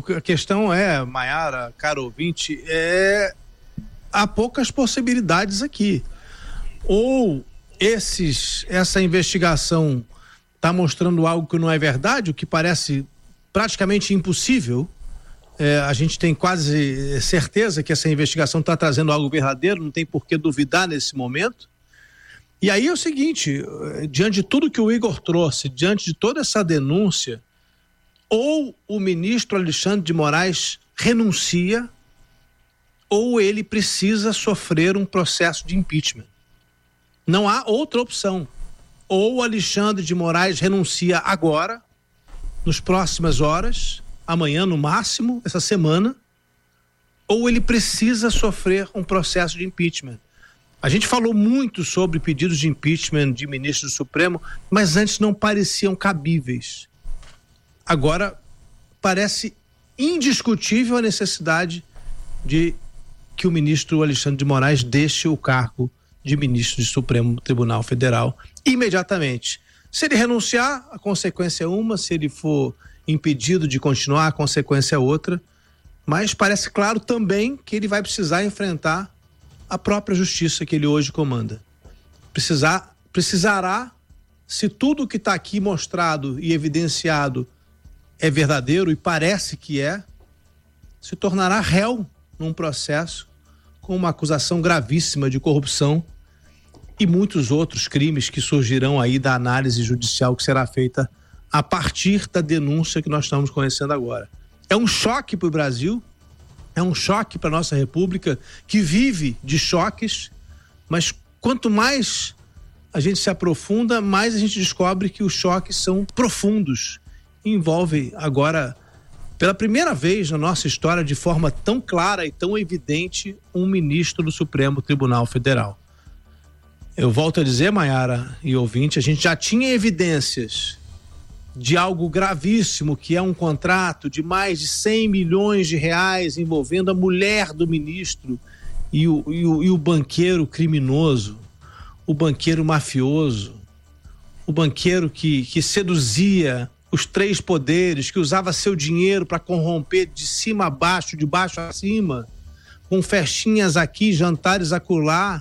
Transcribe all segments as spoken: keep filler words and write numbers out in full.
a questão é, Maiara, caro ouvinte, é, há poucas possibilidades aqui. Ou esses, essa investigação está mostrando algo que não é verdade, o que parece praticamente impossível. É, a gente tem quase certeza que essa investigação está trazendo algo verdadeiro, não tem por que duvidar nesse momento. E aí é o seguinte, diante de tudo que o Igor trouxe, diante de toda essa denúncia, ou o ministro Alexandre de Moraes renuncia, ou ele precisa sofrer um processo de impeachment. Não há outra opção. Ou o Alexandre de Moraes renuncia agora, nas próximas horas, amanhã no máximo, essa semana, ou ele precisa sofrer um processo de impeachment. A gente falou muito sobre pedidos de impeachment de ministros do Supremo, mas antes não pareciam cabíveis. Agora parece indiscutível a necessidade de que o ministro Alexandre de Moraes deixe o cargo de ministro do Supremo Tribunal Federal imediatamente. Se ele renunciar, a consequência é uma, se ele for impedido de continuar, a consequência é outra, mas parece claro também que ele vai precisar enfrentar a própria justiça que ele hoje comanda. Precisar, precisará, se tudo que está aqui mostrado e evidenciado é verdadeiro, e parece que é, se tornará réu num processo com uma acusação gravíssima de corrupção e muitos outros crimes que surgirão aí da análise judicial que será feita a partir da denúncia que nós estamos conhecendo agora. É um choque para o Brasil, é um choque para a nossa República, que vive de choques, mas quanto mais a gente se aprofunda, mais a gente descobre que os choques são profundos. E envolve agora, pela primeira vez na nossa história, de forma tão clara e tão evidente, um ministro do Supremo Tribunal Federal. Eu volto a dizer, Maiara e ouvinte, a gente já tinha evidências de algo gravíssimo, que é um contrato de mais de cem milhões de reais envolvendo a mulher do ministro e o, e o, e o banqueiro criminoso, o banqueiro mafioso, o banqueiro que, que seduzia os três poderes, que usava seu dinheiro para corromper de cima a baixo, de baixo a cima, com festinhas aqui, jantares acolá.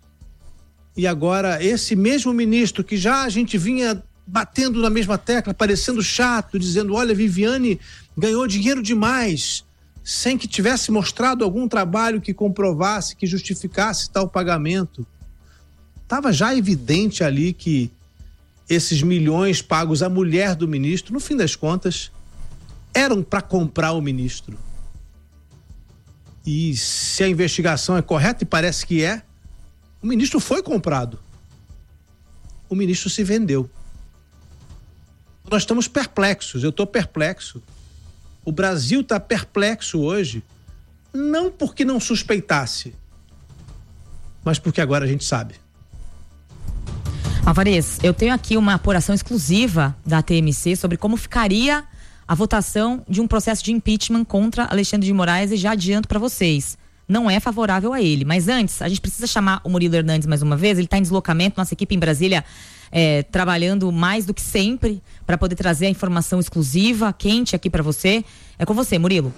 E agora esse mesmo ministro que já a gente vinha batendo na mesma tecla, parecendo chato, dizendo, olha, Viviane ganhou dinheiro demais, sem que tivesse mostrado algum trabalho que comprovasse, que justificasse tal pagamento. Estava já evidente ali que esses milhões pagos à mulher do ministro, no fim das contas, eram para comprar o ministro. E se a investigação é correta, e parece que é, o ministro foi comprado. O ministro se vendeu. Nós estamos perplexos, eu estou perplexo. O Brasil está perplexo hoje, não porque não suspeitasse, mas porque agora a gente sabe. Alvarez, eu tenho aqui uma apuração exclusiva da T M C sobre como ficaria a votação de um processo de impeachment contra Alexandre de Moraes, e já adianto para vocês, não é favorável a ele. Mas antes, a gente precisa chamar o Murilo Hernandes mais uma vez, ele está em deslocamento, nossa equipe em Brasília é, trabalhando mais do que sempre para poder trazer a informação exclusiva, quente aqui para você. É com você, Murilo.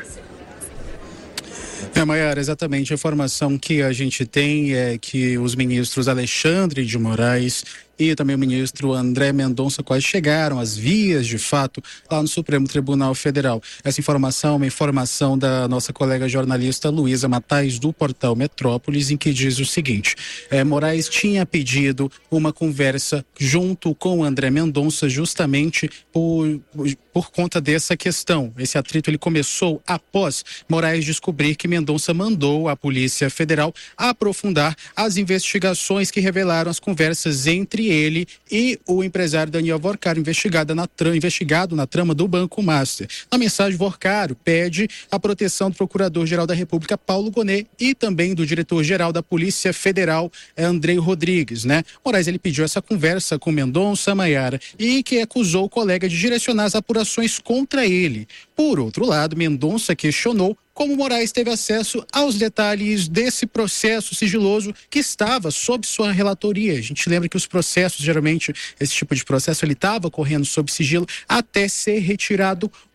É, Maiara, exatamente. A informação que a gente tem é que os ministros Alexandre de Moraes e também o ministro André Mendonça quase chegaram às vias de fato lá no Supremo Tribunal Federal. Essa informação é uma informação da nossa colega jornalista Luísa Matais, do portal Metrópolis, em que diz o seguinte: é, Moraes tinha pedido uma conversa junto com o André Mendonça justamente por, por conta dessa questão. Esse atrito ele começou após Moraes descobrir que Mendonça mandou a Polícia Federal aprofundar as investigações que revelaram as conversas entre ele e o empresário Daniel Vorcaro, investigado na, tra- investigado na trama do Banco Master. Na mensagem, Vorcaro pede a proteção do Procurador-Geral da República, Paulo Gonet, e também do Diretor-Geral da Polícia Federal, Andrei Rodrigues, né? Moraes, ele pediu essa conversa com Mendonça, Maiara, e que acusou o colega de direcionar as apurações contra ele. Por outro lado, Mendonça questionou como Moraes teve acesso aos detalhes desse processo sigiloso que estava sob sua relatoria. A gente lembra que os processos, geralmente, esse tipo de processo, ele estava correndo sob sigilo até ser retirado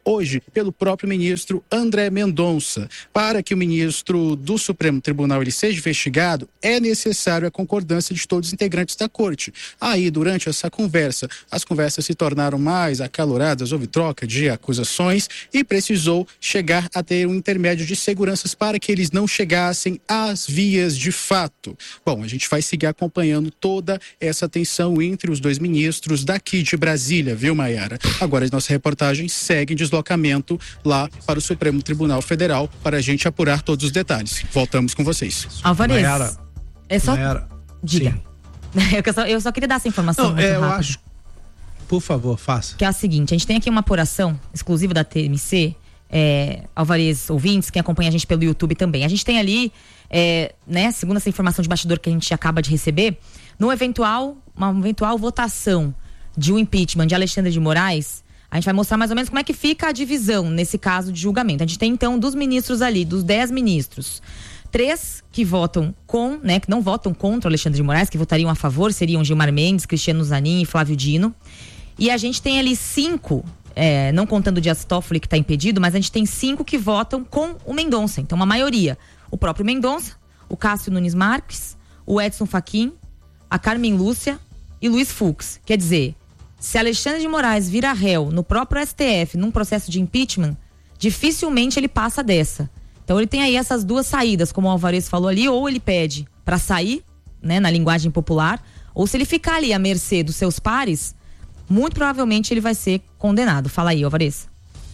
hoje pelo próprio ministro André Mendonça. Para que o ministro do Supremo Tribunal ele seja investigado, é necessário a concordância de todos os integrantes da corte. Aí, durante essa conversa, as conversas se tornaram mais acaloradas, houve troca de acusações e precisou chegar a ter um intermédio de seguranças para que eles não chegassem às vias de fato. Bom, a gente vai seguir acompanhando toda essa tensão entre os dois ministros daqui de Brasília, viu, Maiara? Agora a nossa reportagem segue em deslocamento lá para o Supremo Tribunal Federal para a gente apurar todos os detalhes. Voltamos com vocês. Alvarez, Maiara, é só... Maiara, diga. Eu só, eu só queria dar essa informação. Não, é, eu rápido. acho. Por favor, faça. Que é a seguinte, a gente tem aqui uma apuração exclusiva da T M C, é, Alvarez, ouvintes, quem acompanha a gente pelo YouTube também. A gente tem ali, é, né, segundo essa informação de bastidor que a gente acaba de receber, no eventual, uma eventual votação de um impeachment de Alexandre de Moraes, a gente vai mostrar mais ou menos como é que fica a divisão nesse caso de julgamento. A gente tem então dos ministros ali, dos dez ministros, três que votam com, né, que não votam contra o Alexandre de Moraes, que votariam a favor, seriam Gilmar Mendes, Cristiano Zanin e Flávio Dino. E a gente tem ali cinco, é, não contando o Dias Toffoli que está impedido, mas a gente tem cinco que votam com o Mendonça. Então, uma maioria. O próprio Mendonça, o Cássio Nunes Marques, o Edson Fachin, a Carmen Lúcia e Luiz Fux. Quer dizer, se Alexandre de Moraes vira réu no próprio S T F, num processo de impeachment, dificilmente ele passa dessa. Então, ele tem aí essas duas saídas, como o Alvarez falou ali, ou ele pede para sair, né, na linguagem popular, ou se ele ficar ali à mercê dos seus pares, muito provavelmente ele vai ser condenado. Fala aí, Alvarez.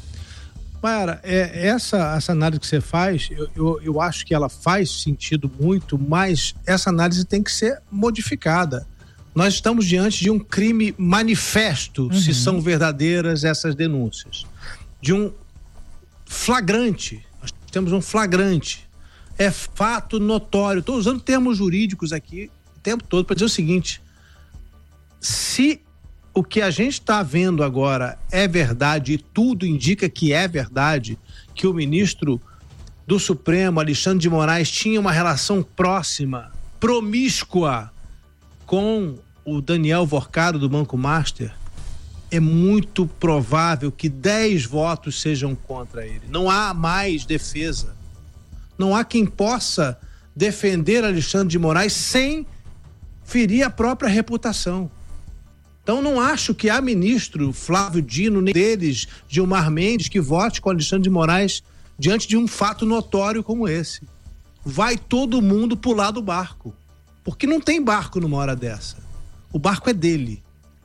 Maiara, é, essa, essa análise que você faz, eu, eu, eu acho que ela faz sentido muito, mas essa análise tem que ser modificada. Nós estamos diante de um crime manifesto, uhum. se são verdadeiras essas denúncias. De um flagrante, nós temos um flagrante. É fato notório. Estou usando termos jurídicos aqui o tempo todo para dizer o seguinte: se o que a gente está vendo agora é verdade, e tudo indica que é verdade, que o ministro do Supremo, Alexandre de Moraes, tinha uma relação próxima, promíscua, com o Daniel Vorcado do Banco Master, é muito provável que dez votos sejam contra ele. Não há mais defesa. Não há quem possa defender Alexandre de Moraes sem ferir a própria reputação. Então não acho que há ministro Flávio Dino, nem deles, Gilmar Mendes, que vote com Alexandre de Moraes diante de um fato notório como esse. Vai todo mundo pular do barco, porque não tem barco numa hora dessa. O barco é dele.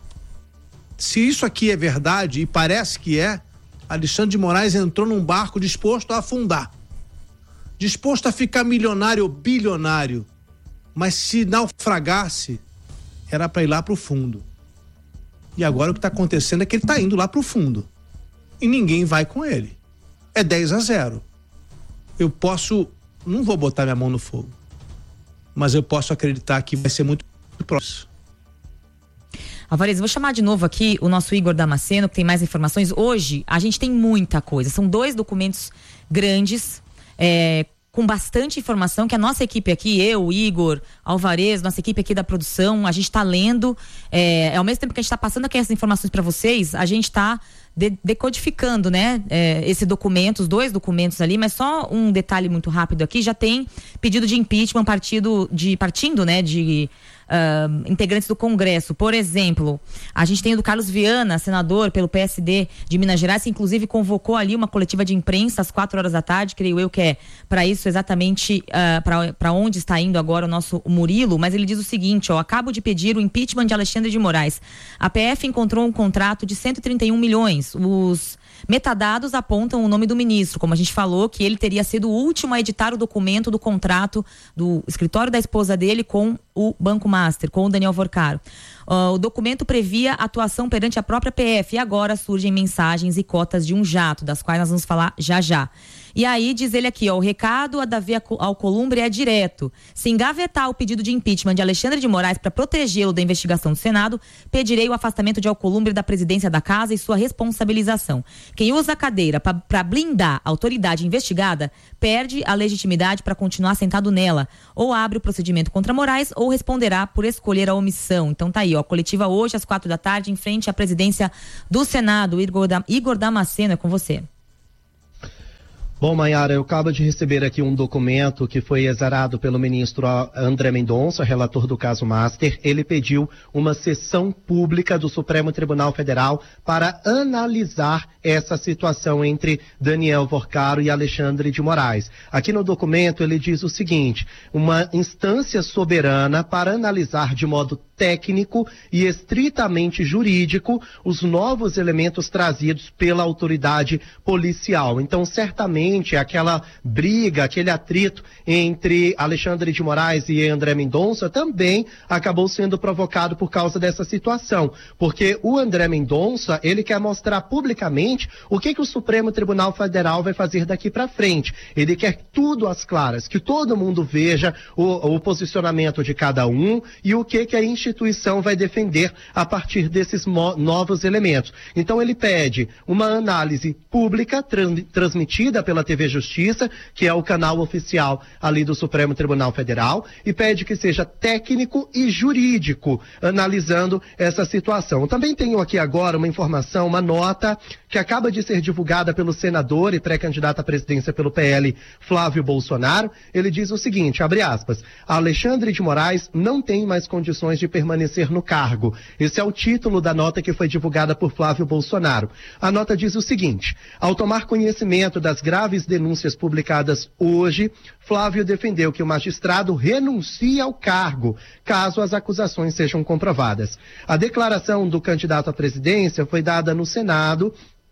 Se isso aqui é verdade, e parece que é, Alexandre de Moraes entrou num barco disposto a afundar, disposto a ficar milionário ou bilionário, mas se naufragasse, era para ir lá para o fundo. E agora o que está acontecendo é que ele está indo lá para o fundo. E ninguém vai com ele. É dez a zero. Eu posso... Não vou botar minha mão no fogo. Mas eu posso acreditar que vai ser muito próximo. Alvarez, vou chamar de novo aqui o nosso Igor Damasceno, que tem mais informações. Hoje, a gente tem muita coisa. São dois documentos grandes, é, com bastante informação, que a nossa equipe aqui, eu, Igor, Alvarez, nossa equipe aqui da produção, a gente está lendo, é, ao mesmo tempo que a gente está passando aqui essas informações para vocês, a gente está de, decodificando, né, é, esse documento, os dois documentos ali, mas só um detalhe muito rápido aqui, já tem pedido de impeachment partido de, partindo, né, de Uh, integrantes do Congresso. Por exemplo, a gente tem o do Carlos Viana, senador pelo P S D de Minas Gerais, que inclusive convocou ali uma coletiva de imprensa às quatro horas da tarde, creio eu que é para isso exatamente, uh, para onde está indo agora o nosso Murilo, mas ele diz o seguinte, ó: acabo de pedir o impeachment de Alexandre de Moraes. A P F encontrou um contrato de cento e trinta e um milhões. Os metadados apontam o nome do ministro, como a gente falou, que ele teria sido o último a editar o documento do contrato do escritório da esposa dele com o Banco Master, com o Daniel Vorcaro. Uh, o documento previa atuação perante a própria P F e agora surgem mensagens e cotas de um jato, das quais nós vamos falar já já. E aí diz ele aqui, ó, o recado a Davi Alcolumbre é direto. Se engavetar o pedido de impeachment de Alexandre de Moraes para protegê-lo da investigação do Senado, pedirei o afastamento de Alcolumbre da presidência da casa e sua responsabilização. Quem usa a cadeira para blindar a autoridade investigada perde a legitimidade para continuar sentado nela. Ou abre o procedimento contra Moraes ou ou responderá por escolher a omissão. Então tá aí, ó, coletiva hoje às quatro da tarde, em frente à presidência do Senado. Igor, Dam- Igor Damasceno, é com você. Bom, Maiara, eu acabo de receber aqui um documento que foi exarado pelo ministro André Mendonça, relator do caso Master. Ele pediu uma sessão pública do Supremo Tribunal Federal para analisar essa situação entre Daniel Vorcaro e Alexandre de Moraes. Aqui no documento ele diz o seguinte: uma instância soberana para analisar de modo técnico e estritamente jurídico os novos elementos trazidos pela autoridade policial. Então, certamente, aquela briga, aquele atrito entre Alexandre de Moraes e André Mendonça também acabou sendo provocado por causa dessa situação, porque o André Mendonça, ele quer mostrar publicamente o que que o Supremo Tribunal Federal vai fazer daqui para frente. Ele quer tudo às claras, que todo mundo veja o, o posicionamento de cada um e o que que a instituição vai defender a partir desses mo- novos elementos. Então ele pede uma análise pública tran- transmitida pela T V Justiça, que é o canal oficial ali do Supremo Tribunal Federal, e pede que seja técnico e jurídico analisando essa situação. Eu também tenho aqui agora uma informação, uma nota que acaba de ser divulgada pelo senador e pré-candidato à presidência pelo P L, Flávio Bolsonaro. Ele diz o seguinte, abre aspas: Alexandre de Moraes não tem mais condições de permanecer no cargo. Esse é o título da nota que foi divulgada por Flávio Bolsonaro. A nota diz o seguinte: ao tomar conhecimento das graves denúncias publicadas hoje, Flávio defendeu que o magistrado renuncie ao cargo, caso as acusações sejam comprovadas. A declaração do candidato à presidência foi dada no Senado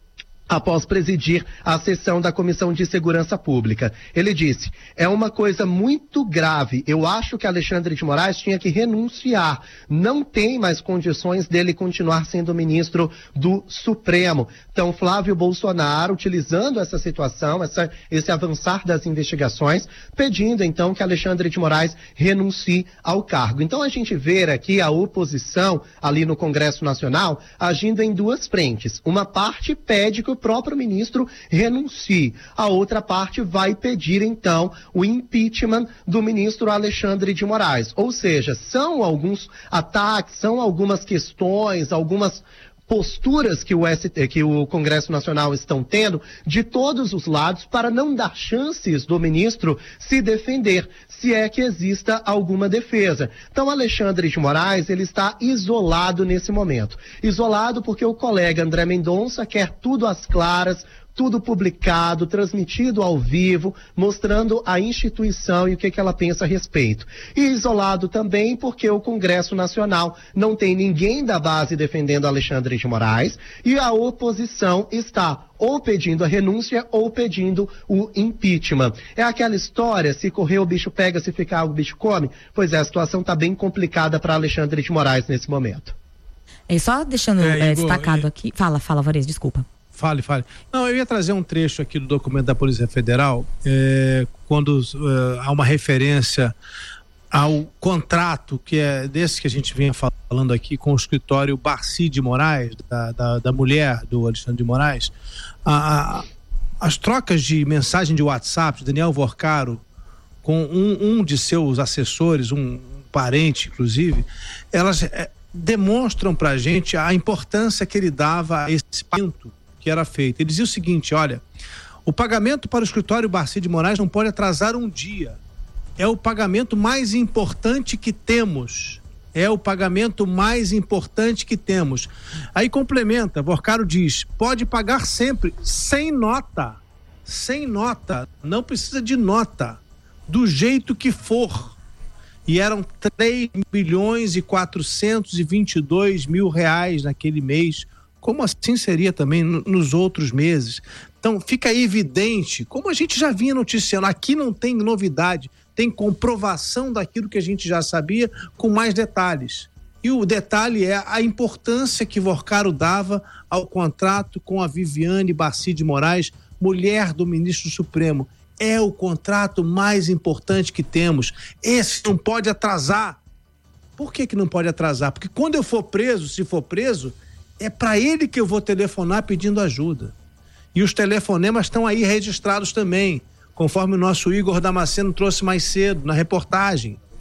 após presidir a sessão da Comissão de Segurança Pública. Ele disse: é uma coisa muito grave, eu acho que Alexandre de Moraes tinha que renunciar, não tem mais condições dele continuar sendo ministro do Supremo. Então, Flávio Bolsonaro, utilizando essa situação, essa, esse avançar das investigações, pedindo então que Alexandre de Moraes renuncie ao cargo. Então, a gente vê aqui a oposição ali no Congresso Nacional agindo em duas frentes. Uma parte pede que o próprio ministro renuncie. A outra parte vai pedir, então, o impeachment do ministro Alexandre de Moraes. Ou seja, são alguns ataques, são algumas questões, algumas posturas que o, S T, que o Congresso Nacional estão tendo de todos os lados para não dar chances do ministro se defender, se é que exista alguma defesa. Então, Alexandre de Moraes, ele está isolado nesse momento. Isolado porque o colega André Mendonça quer tudo às claras, tudo publicado, transmitido ao vivo, mostrando a instituição e o que, que ela pensa a respeito. E isolado também porque o Congresso Nacional não tem ninguém da base defendendo Alexandre de Moraes e a oposição está ou pedindo a renúncia ou pedindo o impeachment. É aquela história, se correr o bicho pega, se ficar o bicho come? Pois é, a situação está bem complicada para Alexandre de Moraes nesse momento. É só deixando é, é, Igor, destacado e... aqui. Fala, fala, Varese, desculpa. Fale, fale. Não, eu ia trazer um trecho aqui do documento da Polícia Federal, é, quando é, há uma referência ao contrato que é desse que a gente vinha falando aqui com o escritório Barci de Moraes, da, da, da mulher do Alexandre de Moraes. A, a, as trocas de mensagem de WhatsApp de Daniel Vorcaro com um, um de seus assessores, um parente inclusive, elas é, demonstram pra gente a importância que ele dava a esse pagamento que era feito. Ele dizia o seguinte: olha, o pagamento para o escritório Barci de Moraes não pode atrasar um dia. É o pagamento mais importante que temos. É o pagamento mais importante que temos. Aí complementa, Vorcaro diz: pode pagar sempre, sem nota. Sem nota. Não precisa de nota. Do jeito que for. E eram três milhões e quatrocentos e vinte e dois mil reais naquele mês. Como assim seria também nos outros meses? Então fica evidente, como a gente já vinha noticiando, aqui não tem novidade, tem comprovação daquilo que a gente já sabia com mais detalhes. E o detalhe é a importância que Vorcaro dava ao contrato com a Viviane Barci de Moraes, mulher do ministro Supremo. É o contrato mais importante que temos. Esse não pode atrasar. Por que que não pode atrasar? Porque quando eu for preso, se for preso, é para ele que eu vou telefonar pedindo ajuda. E os telefonemas estão aí registrados também, conforme o nosso Igor Damasceno trouxe mais cedo na reportagem.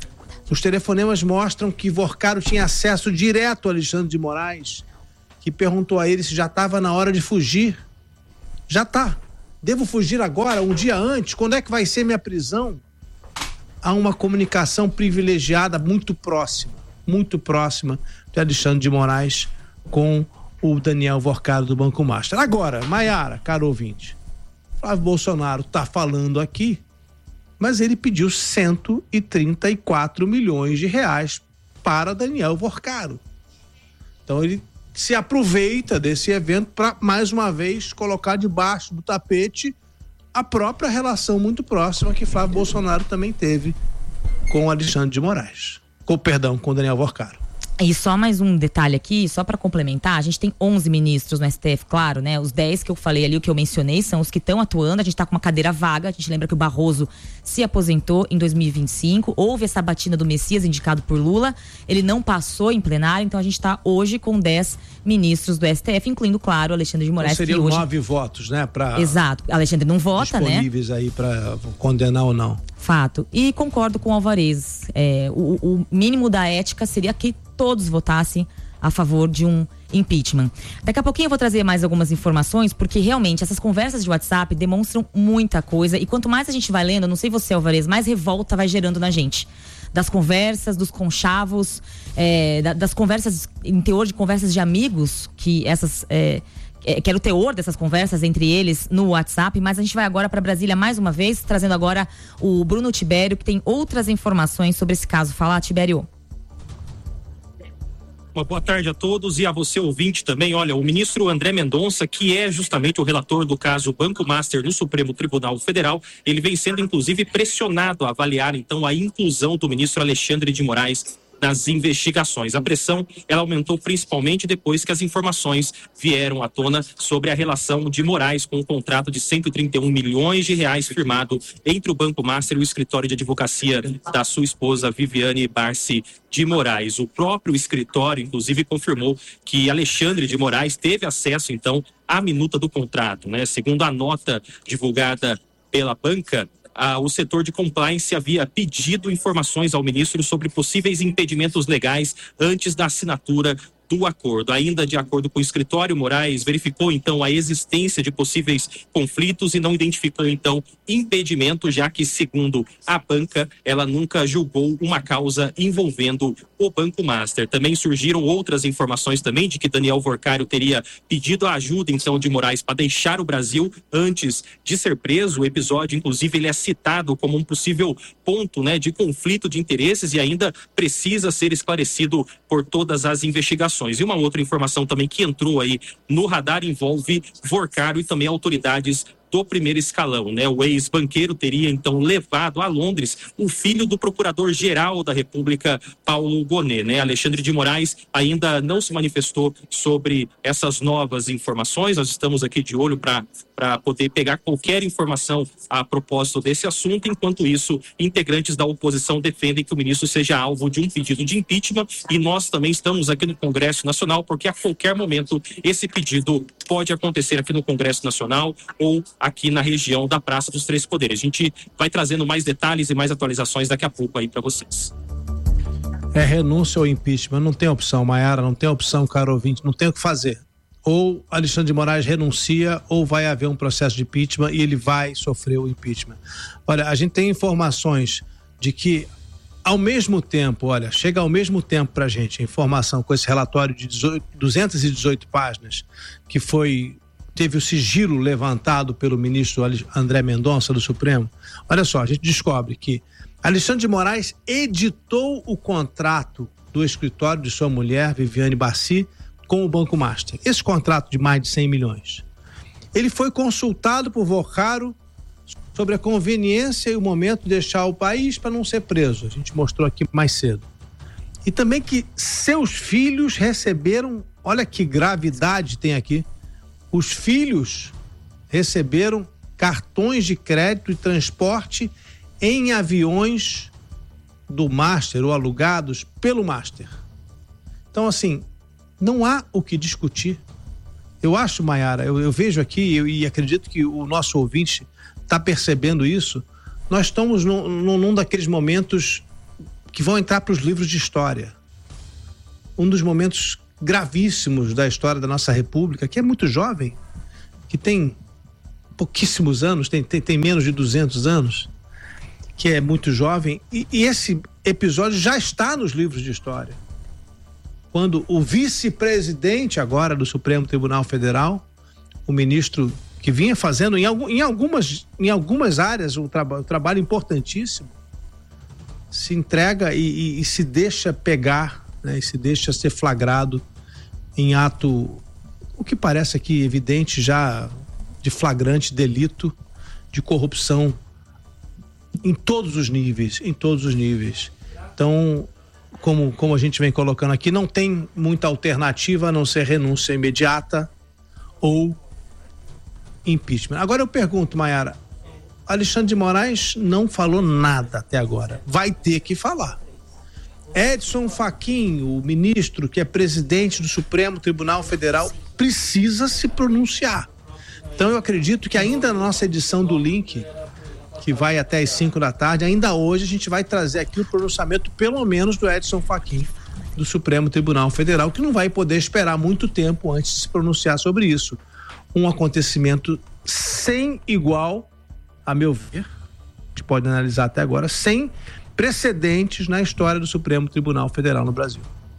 Os telefonemas mostram que Vorcaro tinha acesso direto ao Alexandre de Moraes, que perguntou a ele se já estava na hora de fugir. Já tá. Devo fugir agora, um dia antes? Quando é que vai ser minha prisão? Há uma comunicação privilegiada muito próxima, muito próxima de Alexandre de Moraes com o Daniel Vorcaro do Banco Master. Agora, Maiara, caro ouvinte, Flávio Bolsonaro está falando aqui, mas ele pediu cento e trinta e quatro milhões de reais para Daniel Vorcaro. Então ele se aproveita desse evento para, mais uma vez, colocar debaixo do tapete a própria relação muito próxima que Flávio Bolsonaro também teve com Alexandre de Moraes. Com, perdão, com Daniel Vorcaro. E só mais um detalhe aqui, só para complementar, a gente tem onze ministros no S T F, claro, né? Os dez que eu falei ali, o que eu mencionei, são os que estão atuando. A gente tá com uma cadeira vaga, a gente lembra que o Barroso se aposentou em dois mil e vinte e cinco, houve essa batina do Messias indicado por Lula, ele não passou em plenário, então a gente tá hoje com dez ministros do S T F, incluindo, claro, Alexandre de Moraes. Então seriam que hoje... nove votos, né? Pra... Exato, Alexandre não vota, né? Disponíveis aí para condenar ou não. Fato. E concordo com o Alvarez, é, o, o mínimo da ética seria que todos votassem a favor de um impeachment. Daqui a pouquinho eu vou trazer mais algumas informações, porque realmente essas conversas de WhatsApp demonstram muita coisa, e quanto mais a gente vai lendo, não sei você, Alvarez, mais revolta vai gerando na gente. Das conversas, dos conchavos, é, das conversas, em teor de conversas de amigos, que essas... É, que era o teor dessas conversas entre eles no WhatsApp, mas a gente vai agora para Brasília mais uma vez, trazendo agora o Bruno Tibério, que tem outras informações sobre esse caso. Fala, Tibério. Uma boa tarde a todos e a você ouvinte também. Olha, o ministro André Mendonça, que é justamente o relator do caso Banco Master no Supremo Tribunal Federal, ele vem sendo inclusive pressionado a avaliar então a inclusão do ministro Alexandre de Moraes nas investigações. A pressão, ela aumentou principalmente depois que as informações vieram à tona sobre a relação de Moraes com o contrato de cento e trinta e um milhões de reais firmado entre o Banco Master e o escritório de advocacia da sua esposa Viviane Barsi de Moraes. O próprio escritório, inclusive, confirmou que Alexandre de Moraes teve acesso, então, à minuta do contrato, né? Segundo a nota divulgada pela banca, Ah, o setor de compliance havia pedido informações ao ministro sobre possíveis impedimentos legais antes da assinatura do acordo. Ainda de acordo com o escritório, Moraes verificou então a existência de possíveis conflitos e não identificou então impedimento, já que, segundo a banca, ela nunca julgou uma causa envolvendo o Banco Master. Também surgiram outras informações também de que Daniel Vorcaro teria pedido a ajuda então de Moraes para deixar o Brasil antes de ser preso. O episódio, inclusive, ele é citado como um possível ponto, né, de conflito de interesses e ainda precisa ser esclarecido por todas as investigações. E uma outra informação também que entrou aí no radar envolve Vorcaro e também autoridades do primeiro escalão, né? O ex-banqueiro teria então levado a Londres o filho do procurador-geral da República, Paulo Gonet, né? Alexandre de Moraes ainda não se manifestou sobre essas novas informações. Nós estamos aqui de olho para para poder pegar qualquer informação a propósito desse assunto. Enquanto isso, integrantes da oposição defendem que o ministro seja alvo de um pedido de impeachment, e nós também estamos aqui no Congresso Nacional, porque a qualquer momento esse pedido pode acontecer aqui no Congresso Nacional ou aqui na região da Praça dos Três Poderes. A gente vai trazendo mais detalhes e mais atualizações daqui a pouco aí para vocês. É renúncia ou impeachment, não tem opção, Maiara, não tem opção, caro ouvinte, não tem o que fazer. Ou Alexandre de Moraes renuncia, ou vai haver um processo de impeachment e ele vai sofrer o impeachment. Olha, a gente tem informações de que, ao mesmo tempo, olha, chega ao mesmo tempo pra gente a informação com esse relatório de duzentas e dezoito páginas, que foi, teve o sigilo levantado pelo ministro André Mendonça do Supremo. Olha só, a gente descobre que Alexandre de Moraes editou o contrato do escritório de sua mulher, Viviane Barsi, com o Banco Master. Esse contrato de mais de cem milhões. Ele foi consultado por Vorcaro sobre a conveniência e o momento de deixar o país para não ser preso. A gente mostrou aqui mais cedo. E também que seus filhos receberam, olha que gravidade tem aqui, os filhos receberam cartões de crédito e transporte em aviões do Master ou alugados pelo Master. Então, assim, não há o que discutir. Eu acho, Maiara, eu, eu vejo aqui eu, e acredito que o nosso ouvinte está percebendo isso. Nós estamos num, num, num daqueles momentos que vão entrar para os livros de história. Um dos momentos gravíssimos da história da nossa República, que é muito jovem, que tem pouquíssimos anos, tem, tem, tem menos de duzentos anos, que é muito jovem, e, e esse episódio já está nos livros de história. Quando o vice-presidente agora do Supremo Tribunal Federal, o ministro que vinha fazendo em, algum, em, algumas, em algumas áreas um, traba, um trabalho importantíssimo, se entrega e, e, e se deixa pegar, né, e se deixa ser flagrado em ato, o que parece aqui evidente já, de flagrante delito de corrupção em todos os níveis, em todos os níveis. Então, como, como a gente vem colocando aqui, não tem muita alternativa a não ser renúncia imediata ou impeachment. Agora eu pergunto, Maiara, Alexandre de Moraes não falou nada até agora. Vai ter que falar. Edson Fachin, o ministro que é presidente do Supremo Tribunal Federal, precisa se pronunciar. Então eu acredito que ainda na nossa edição do Link, que vai até às cinco da tarde, ainda hoje a gente vai trazer aqui o pronunciamento, pelo menos, do Edson Fachin, do Supremo Tribunal Federal, que não vai poder esperar muito tempo antes de se pronunciar sobre isso. Um acontecimento sem igual, a meu ver, a gente pode analisar até agora, sem precedentes na história do Supremo Tribunal Federal no Brasil.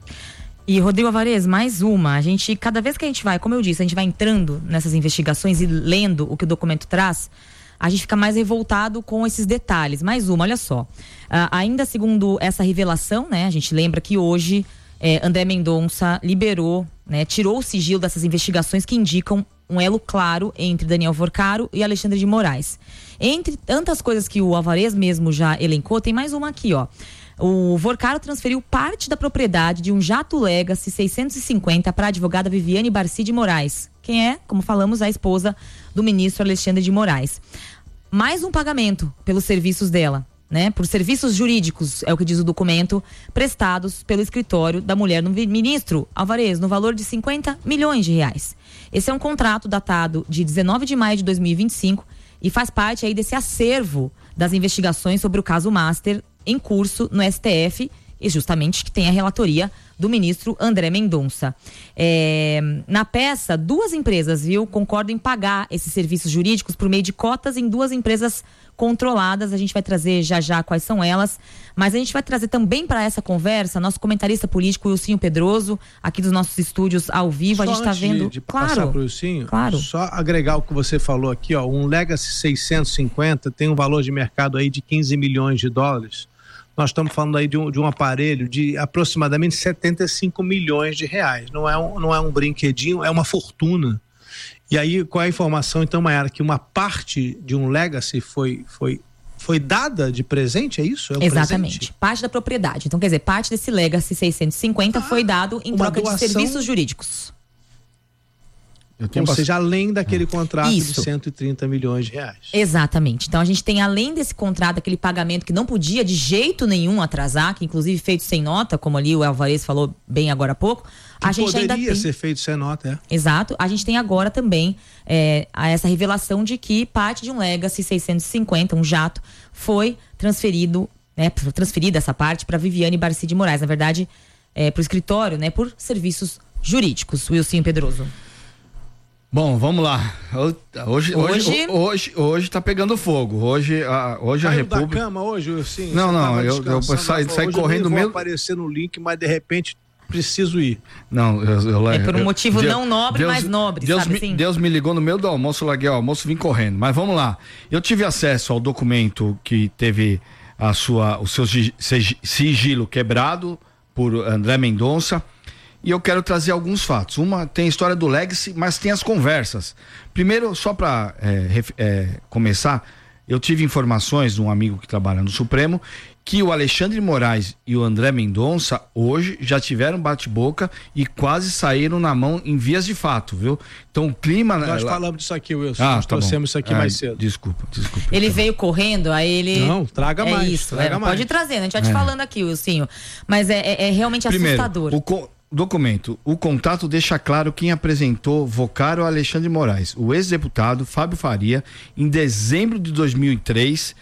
E, Rodrigo Alvarez, mais uma. A gente, cada vez que a gente vai, como eu disse, a gente vai entrando nessas investigações e lendo o que o documento traz, a gente fica mais revoltado com esses detalhes. Mais uma, olha só. Uh, ainda segundo essa revelação, né, a gente lembra que hoje eh, André Mendonça liberou, né, tirou o sigilo dessas investigações que indicam um elo claro entre Daniel Vorcaro e Alexandre de Moraes. Entre tantas coisas que o Alvarez mesmo já elencou, tem mais uma aqui, ó. O Vorcaro transferiu parte da propriedade de um jato Legacy seiscentos e cinquenta para a advogada Viviane Barci de Moraes, quem é, como falamos, a esposa do ministro Alexandre de Moraes. Mais um pagamento pelos serviços dela, né? Por serviços jurídicos, é o que diz o documento, prestados pelo escritório da mulher do ministro Alvarez, no valor de cinquenta milhões de reais. Esse é um contrato datado de dezenove de maio de dois mil e vinte e cinco e faz parte aí desse acervo das investigações sobre o caso Master em curso no S T F, e justamente que tem a relatoria do ministro André Mendonça. É, na peça, duas empresas, viu, concordam em pagar esses serviços jurídicos por meio de cotas em duas empresas controladas. A gente vai trazer já já quais são elas, mas a gente vai trazer também para essa conversa nosso comentarista político Wilsinho Pedroso, aqui dos nossos estúdios ao vivo. Só a gente está vendo. De, de claro, passar pro Wilsinho, claro. Só agregar o que você falou aqui, ó, um Legacy seiscentos e cinquenta tem um valor de mercado aí de quinze milhões de dólares. Nós estamos falando aí de um, de um aparelho de aproximadamente setenta e cinco milhões de reais. Não é, um, não é um brinquedinho, é uma fortuna. E aí, qual é a informação, então, Maiara? Que uma parte de um Legacy foi, foi, foi dada de presente, é isso? É um Exatamente. Presente? Parte da propriedade. Então, quer dizer, parte desse Legacy seiscentos e cinquenta ah, foi dado em troca doação... de serviços jurídicos. Eu tenho Ou bastante... seja, além daquele contrato Isso. de cento e trinta milhões de reais. Exatamente. Então a gente tem, além desse contrato, aquele pagamento que não podia de jeito nenhum atrasar, que inclusive feito sem nota, como ali o Alvarez falou bem agora há pouco. Que a gente poderia ainda tem... ser feito sem nota, é. Exato. A gente tem agora também é, essa revelação de que parte de um Legacy seiscentos e cinquenta, um jato, foi transferido, né, transferida essa parte para Viviane Barci de Moraes. Na verdade, é, para o escritório, né, por serviços jurídicos. Wilson Pedroso. Bom, vamos lá. Hoje, hoje, hoje, hoje, hoje tá pegando fogo. Hoje a, hoje a República. Da cama hoje, sim. Não, não, eu, eu saí, saí correndo mesmo. Eu vou aparecer no link, mas de repente preciso ir. Não, eu, eu É por um eu, motivo Deus, não nobre, Deus, mas nobre, Deus sabe me, assim? Deus me ligou no meio do almoço, eu larguei o almoço, vim correndo. Mas vamos lá. Eu tive acesso ao documento que teve a sua, o seu sigilo quebrado por André Mendonça. E eu quero trazer alguns fatos. Uma tem a história do Legacy, mas tem as conversas. Primeiro, só para é, é, começar, eu tive informações de um amigo que trabalha no Supremo que o Alexandre de Moraes e o André Mendonça hoje já tiveram bate-boca e quase saíram na mão em vias de fato, viu? Então o clima... Nós ela... falamos disso aqui, Wilson. Ah, Nós tá trouxemos bom. isso aqui é, mais cedo. Desculpa, desculpa. Ele tá veio correndo, aí ele... Não, traga é mais. Isso, traga é, mais. Pode trazer, né? A gente vai te É. falando aqui, Wilsinho. Mas é, é, é realmente Primeiro, assustador. O co- documento. O contato deixa claro quem apresentou Vocaro ao Alexandre de Moraes, o ex-deputado Fábio Faria, em dezembro de dois mil e três,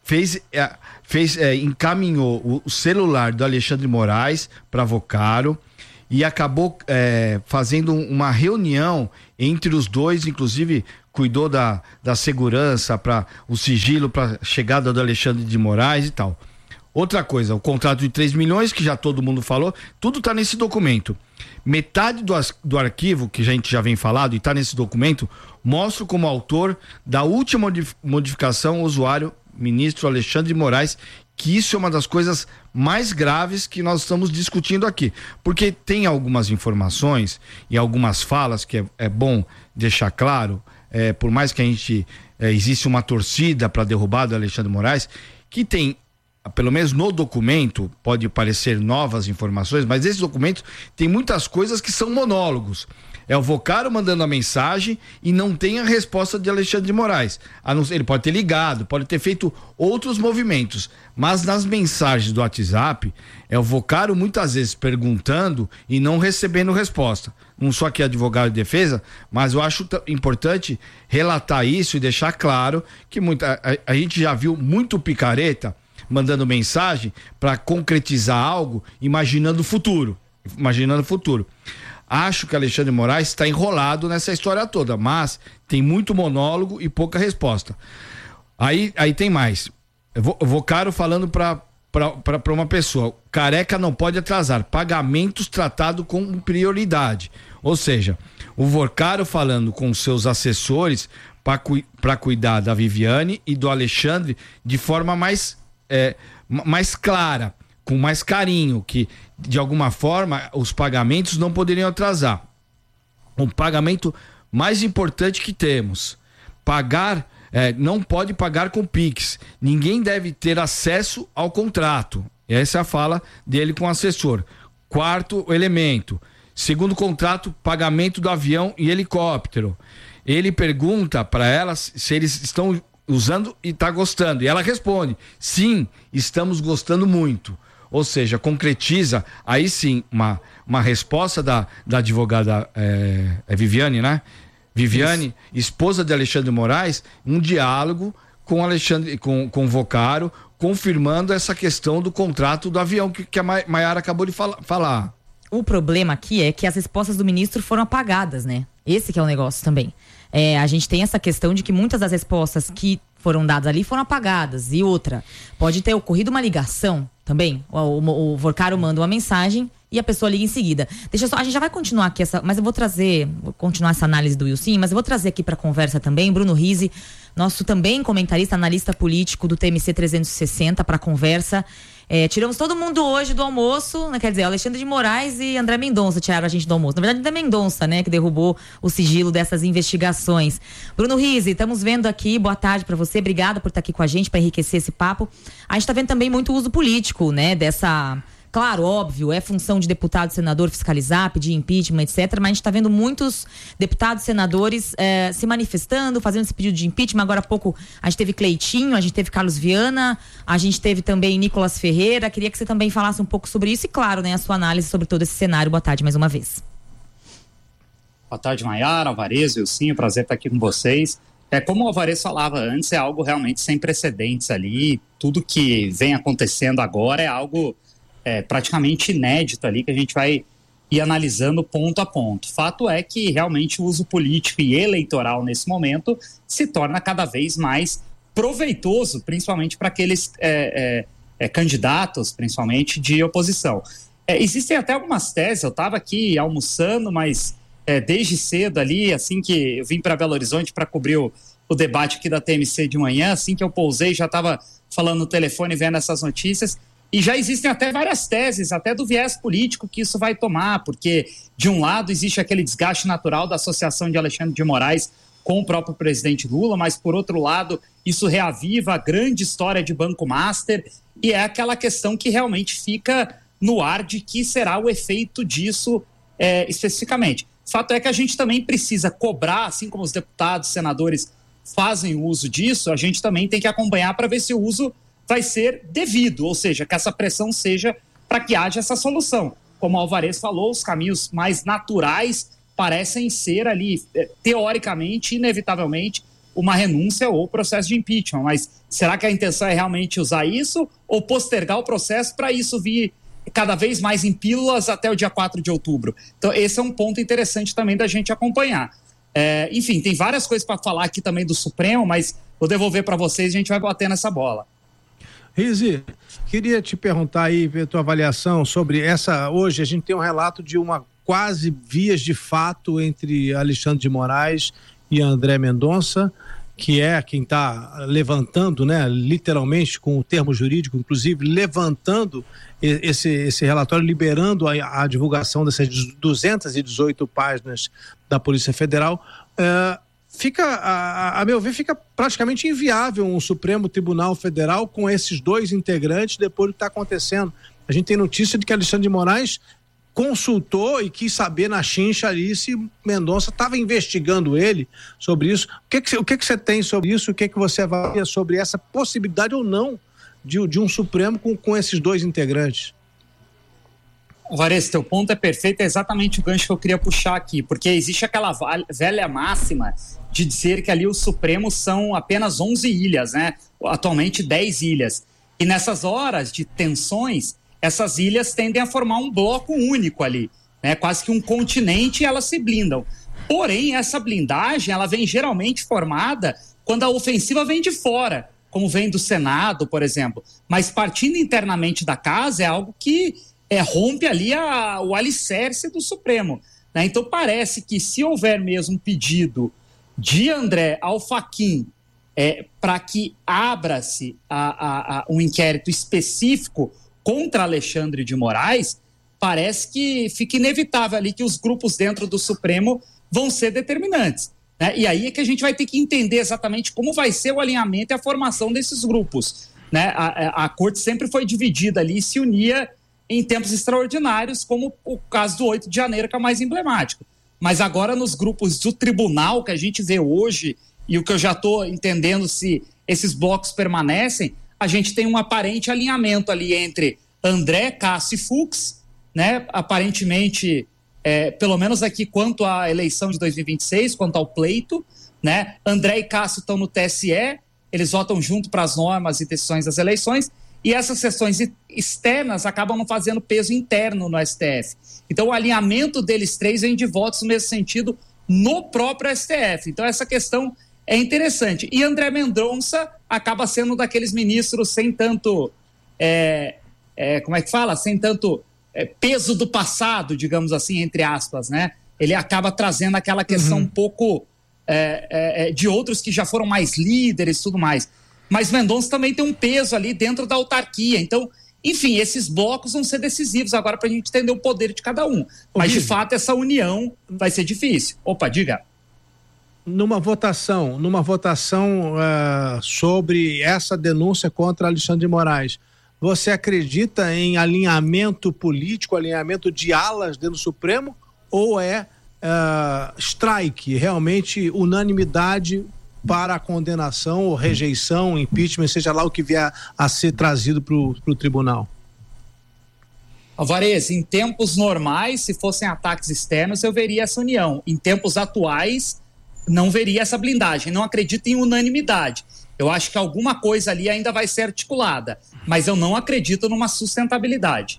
fez, é, fez é, encaminhou o, o celular do Alexandre Moraes para Vocaro e acabou é, fazendo uma reunião entre os dois, inclusive cuidou da, da segurança, para o sigilo, para a chegada do Alexandre de Moraes e tal. Outra coisa, o contrato de três milhões, que já todo mundo falou, tudo está nesse documento. Metade do, do arquivo, que a gente já vem falado e está nesse documento, mostra como autor da última modificação o usuário ministro Alexandre de Moraes, que isso é uma das coisas mais graves que nós estamos discutindo aqui. Porque tem algumas informações e algumas falas que é, é bom deixar claro, é, por mais que a gente é, existe uma torcida para derrubar do Alexandre de Moraes, que tem, pelo menos no documento, pode parecer novas informações, mas esse documento tem muitas coisas que são monólogos. É o Vocaro mandando a mensagem e não tem a resposta de Alexandre de Moraes. Ele pode ter ligado, pode ter feito outros movimentos, mas nas mensagens do WhatsApp é o Vocaro muitas vezes perguntando e não recebendo resposta. Não sou aqui advogado de defesa, mas eu acho importante relatar isso e deixar claro que muita, a, a gente já viu muito picareta mandando mensagem para concretizar algo, imaginando o futuro. Imaginando o futuro. Acho que Alexandre de Moraes está enrolado nessa história toda, mas tem muito monólogo e pouca resposta. Aí, aí tem mais. Vocaro falando para uma pessoa: Careca não pode atrasar pagamentos tratados com prioridade. Ou seja, o Vocaro falando com seus assessores para cu, para cuidar da Viviane e do Alexandre de forma mais É, mais clara, com mais carinho, que de alguma forma os pagamentos não poderiam atrasar. O pagamento mais importante que temos, pagar, é, não pode pagar com Pix, ninguém deve ter acesso ao contrato. Essa é a fala dele com o assessor. Quarto elemento, segundo contrato, pagamento do avião e helicóptero. Ele pergunta para elas se eles estão usando e está gostando, e ela responde: sim, estamos gostando muito. Ou seja, concretiza aí sim uma, uma resposta da, da advogada é, é Viviane, né? Viviane, isso. Esposa de Alexandre de Moraes, um diálogo com Alexandre, com, com Vocaro, confirmando essa questão do contrato do avião que, que a Maiara acabou de fala, falar. O problema aqui é que as respostas do ministro foram apagadas, né? Esse que é o negócio também. É, a gente tem essa questão de que muitas das respostas que foram dadas ali foram apagadas. E outra, pode ter ocorrido uma ligação também. O, o, o Vocaro manda uma mensagem e a pessoa liga em seguida. Deixa só, a gente já vai continuar aqui, essa, mas eu vou trazer, vou continuar essa análise do Wilson, mas eu vou trazer aqui para conversa também Bruno Rizzi, nosso também comentarista, analista político do T M C trezentos e sessenta, para conversa. É, tiramos todo mundo hoje do almoço, né? Quer dizer, Alexandre de Moraes e André Mendonça tiraram a gente do almoço. Na verdade, André Mendonça, né? Que derrubou o sigilo dessas investigações. Bruno Rizzi, estamos vendo aqui, boa tarde para você, obrigada por estar aqui com a gente para enriquecer esse papo. A gente está vendo também muito uso político, né? Dessa... Claro, óbvio, é função de deputado, senador fiscalizar, pedir impeachment, etcétera. Mas a gente está vendo muitos deputados, senadores eh, se manifestando, fazendo esse pedido de impeachment. Agora há pouco a gente teve Cleitinho, a gente teve Carlos Viana, a gente teve também Nicolas Ferreira. Queria que você também falasse um pouco sobre isso e, claro, né, a sua análise sobre todo esse cenário. Boa tarde mais uma vez. Boa tarde, Maiara, Alvarez, Wilson, prazer estar aqui com vocês. É, como o Alvarez falava antes, é algo realmente sem precedentes ali. Tudo que vem acontecendo agora é algo... É, praticamente inédito ali, que a gente vai ir analisando ponto a ponto. Fato é que realmente o uso político e eleitoral nesse momento se torna cada vez mais proveitoso, principalmente para aqueles é, é, é, candidatos, principalmente de oposição. É, existem até algumas teses, eu estava aqui almoçando, mas é, desde cedo ali, assim que eu vim para Belo Horizonte para cobrir o, o debate aqui da T M C de manhã, assim que eu pousei, já estava falando no telefone, vendo essas notícias. E já existem até várias teses, até do viés político que isso vai tomar, porque de um lado existe aquele desgaste natural da associação de Alexandre de Moraes com o próprio presidente Lula, mas por outro lado isso reaviva a grande história de Banco Master e é aquela questão que realmente fica no ar de que será o efeito disso é, especificamente. Fato é que a gente também precisa cobrar, assim como os deputados, senadores fazem uso disso, a gente também tem que acompanhar para ver se o uso vai ser devido, ou seja, que essa pressão seja para que haja essa solução. Como o Alvarez falou, os caminhos mais naturais parecem ser ali, teoricamente, inevitavelmente, uma renúncia ou processo de impeachment. Mas será que a intenção é realmente usar isso ou postergar o processo para isso vir cada vez mais em pílulas até o dia quatro de outubro? Então, esse é um ponto interessante também da gente acompanhar. É, enfim, tem várias coisas para falar aqui também do Supremo, mas vou devolver para vocês e a gente vai bater nessa bola. Rizi, queria te perguntar aí, ver a tua avaliação sobre essa. Hoje a gente tem um relato de uma quase vias de fato entre Alexandre de Moraes e André Mendonça, que é quem está levantando, né, literalmente com o termo jurídico, inclusive levantando esse, esse relatório, liberando a, a divulgação dessas duzentas e dezoito páginas da Polícia Federal. É, fica, a, a meu ver, fica praticamente inviável um Supremo Tribunal Federal com esses dois integrantes depois do que está acontecendo. A gente tem notícia de que Alexandre de Moraes consultou e quis saber na chincha ali se Mendonça estava investigando ele sobre isso. O que que, o que que você tem sobre isso? O que que você avalia sobre essa possibilidade ou não de, de um Supremo com, com esses dois integrantes? Varese, teu ponto é perfeito, é exatamente o gancho que eu queria puxar aqui, porque existe aquela velha máxima de dizer que ali os Supremos são apenas onze ilhas, né? Atualmente dez ilhas. E nessas horas de tensões, essas ilhas tendem a formar um bloco único ali, né? Quase que um continente, e elas se blindam. Porém, essa blindagem, ela vem geralmente formada quando a ofensiva vem de fora, como vem do Senado, por exemplo. Mas partindo internamente da casa é algo que é, rompe ali a, o alicerce do Supremo, né? Então parece que se houver mesmo um pedido de André ao Fachin é, para que abra-se a, a, a, um inquérito específico contra Alexandre de Moraes, parece que fica inevitável ali que os grupos dentro do Supremo vão ser determinantes, né? E aí é que a gente vai ter que entender exatamente como vai ser o alinhamento e a formação desses grupos, né? A, a, a corte sempre foi dividida ali e se unia em tempos extraordinários, como o caso do oito de janeiro, que é o mais emblemático. Mas agora nos grupos do tribunal que a gente vê hoje, e o que eu já estou entendendo se esses blocos permanecem, a gente tem um aparente alinhamento ali entre André, Cássio e Fux, né? Aparentemente, é, pelo menos aqui quanto à eleição de dois mil e vinte e seis, quanto ao pleito, né? André e Cássio estão no T S E, eles votam junto para as normas e decisões das eleições, e essas sessões externas acabam não fazendo peso interno no S T F. Então, o alinhamento deles três vem de votos no mesmo sentido no próprio S T F. Então, essa questão é interessante. E André Mendonça acaba sendo daqueles ministros sem tanto, é, é, como é que fala? Sem tanto é, peso do passado, digamos assim, entre aspas, né? Ele acaba trazendo aquela questão uhum. um pouco é, é, de outros que já foram mais líderes e tudo mais. Mas Mendonça também tem um peso ali dentro da autarquia. Então, enfim, esses blocos vão ser decisivos agora para a gente entender o poder de cada um. Mas, de fato, essa união vai ser difícil. Opa, diga. Numa votação, numa votação uh, sobre essa denúncia contra Alexandre de Moraes, você acredita em alinhamento político, alinhamento de alas dentro do Supremo, ou é uh, strike, realmente unanimidade para a condenação ou rejeição, impeachment, seja lá o que vier a ser trazido para o tribunal? Varese, em tempos normais, se fossem ataques externos, eu veria essa união. Em tempos atuais, não veria essa blindagem. Não acredito em unanimidade. Eu acho que alguma coisa ali ainda vai ser articulada, mas eu não acredito numa sustentabilidade.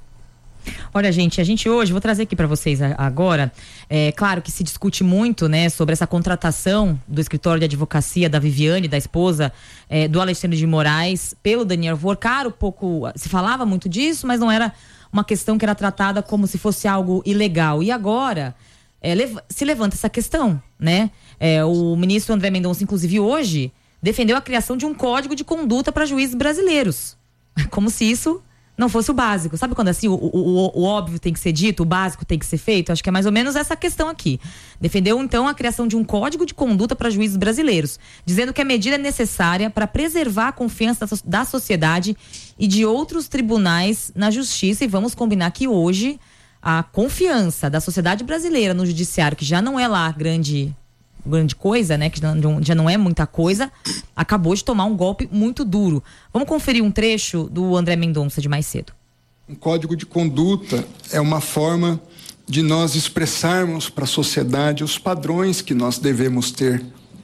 Olha, gente, a gente hoje, vou trazer aqui para vocês agora, é claro que se discute muito, né, sobre essa contratação do escritório de advocacia da Viviane, da esposa é, do Alexandre de Moraes, pelo Daniel Vorcaro. Pouco se falava muito disso, mas não era uma questão que era tratada como se fosse algo ilegal. E agora é, lev- se levanta essa questão, né? É, o ministro André Mendonça, inclusive hoje, defendeu a criação de um código de conduta para juízes brasileiros, como se isso não fosse o básico. Sabe quando assim o, o, o óbvio tem que ser dito, o básico tem que ser feito? Acho que é mais ou menos essa questão aqui. Defendeu então a criação de um código de conduta para juízes brasileiros, dizendo que a medida é necessária para preservar a confiança da, da sociedade e de outros tribunais na justiça. E vamos combinar que hoje a confiança da sociedade brasileira no judiciário, que já não é lá grande grande coisa, né, que já não é muita coisa, acabou de tomar um golpe muito duro. Vamos conferir um trecho do André Mendonça de mais cedo. Um código de conduta é uma forma de nós expressarmos para a sociedade os padrões que nós devemos ter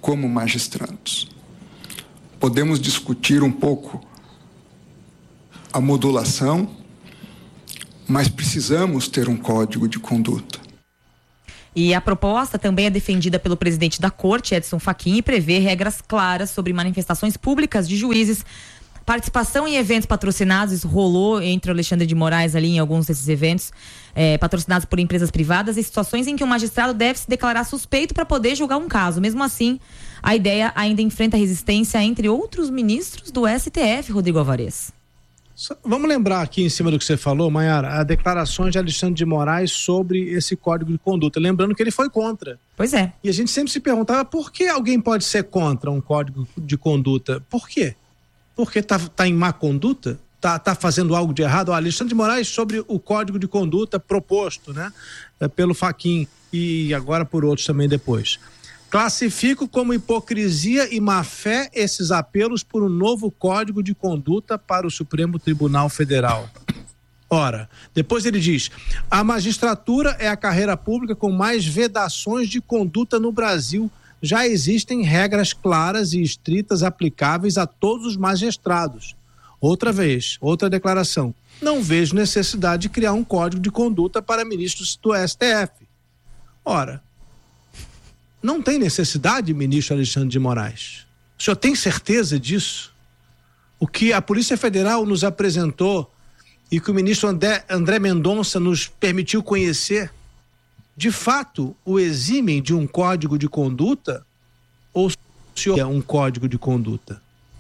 como magistrados. Podemos discutir um pouco a modulação, mas precisamos ter um código de conduta. E a proposta também é defendida pelo presidente da Corte, Edson Fachin, e prevê regras claras sobre manifestações públicas de juízes, participação em eventos patrocinados. Isso rolou entre o Alexandre de Moraes ali em alguns desses eventos, é, patrocinados por empresas privadas, e situações em que o magistrado deve se declarar suspeito para poder julgar um caso. Mesmo assim, a ideia ainda enfrenta resistência entre outros ministros do S T F, Rodrigo Alvarez. Vamos lembrar aqui, em cima do que você falou, Maiara, a declaração de Alexandre de Moraes sobre esse código de conduta. Lembrando que ele foi contra. Pois é. E a gente sempre se perguntava por que alguém pode ser contra um código de conduta. Por quê? Porque tá, tá em má conduta? Tá, tá fazendo algo de errado? O Alexandre de Moraes sobre o código de conduta proposto, né? Pelo Fachin e agora por outros também depois. Classifico como hipocrisia e má-fé esses apelos por um novo código de conduta para o Supremo Tribunal Federal. Ora, depois ele diz: a magistratura é a carreira pública com mais vedações de conduta no Brasil. Já existem regras claras e estritas aplicáveis a todos os magistrados. Outra vez, outra declaração: não vejo necessidade de criar um código de conduta para ministros do S T F. Ora, não tem necessidade, ministro Alexandre de Moraes. O senhor tem certeza disso? O que a Polícia Federal nos apresentou e que o ministro André, André Mendonça nos permitiu conhecer, de fato, o eximem de um código de conduta? Ou o senhor é um código de conduta?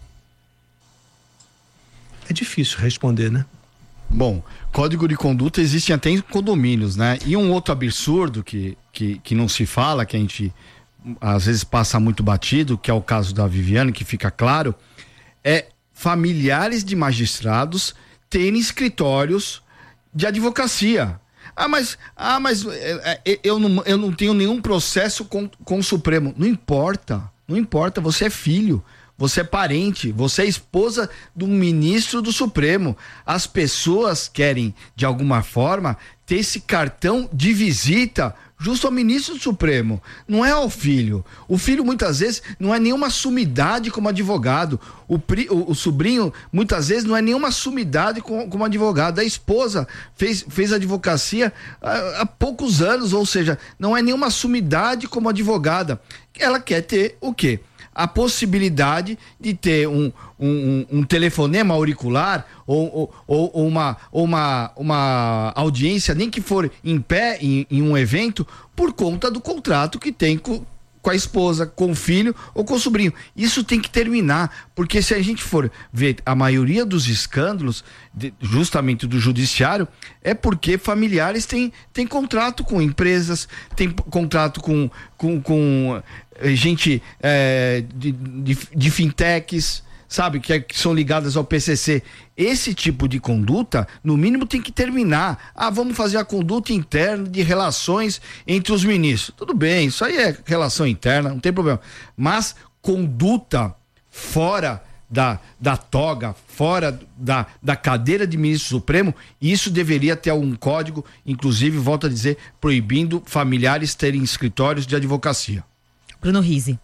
É difícil responder, né? Bom, código de conduta existe até em condomínios, né? E um outro absurdo que, que, que não se fala, que a gente às vezes passa muito batido, que é o caso da Viviane, que fica claro, é familiares de magistrados terem escritórios de advocacia. Ah, mas, ah, mas é, é, eu, não, eu não tenho nenhum processo com, com o Supremo. Não importa, não importa, você é filho. Você é parente, você é esposa do ministro do Supremo. As pessoas querem, de alguma forma, ter esse cartão de visita justo ao ministro do Supremo. Não é ao filho. O filho, muitas vezes, não é nenhuma sumidade como advogado. O, pri, o, o sobrinho, muitas vezes, não é nenhuma sumidade como, como advogado. A esposa fez, fez advocacia há, há poucos anos, ou seja, não é nenhuma sumidade como advogada. Ela quer ter o quê? A possibilidade de ter um, um, um telefonema auricular ou, ou, ou, uma, ou uma, uma audiência, nem que for em pé, em, em um evento, por conta do contrato que tem com, com a esposa, com o filho ou com o sobrinho. Isso tem que terminar, porque se a gente for ver a maioria dos escândalos, de, justamente do judiciário, é porque familiares têm, têm contrato com empresas, têm contrato com... com, com gente é, de, de, de fintechs, sabe, que, é, que são ligadas ao P C C. Esse tipo de conduta, no mínimo, tem que terminar. Ah, vamos fazer a conduta interna de relações entre os ministros. Tudo bem, isso aí é relação interna, não tem problema. Mas conduta fora da, da toga, fora da, da cadeira de ministro supremo, isso deveria ter algum código, inclusive, volto a dizer, proibindo familiares terem escritórios de advocacia. Bruno Rizzi.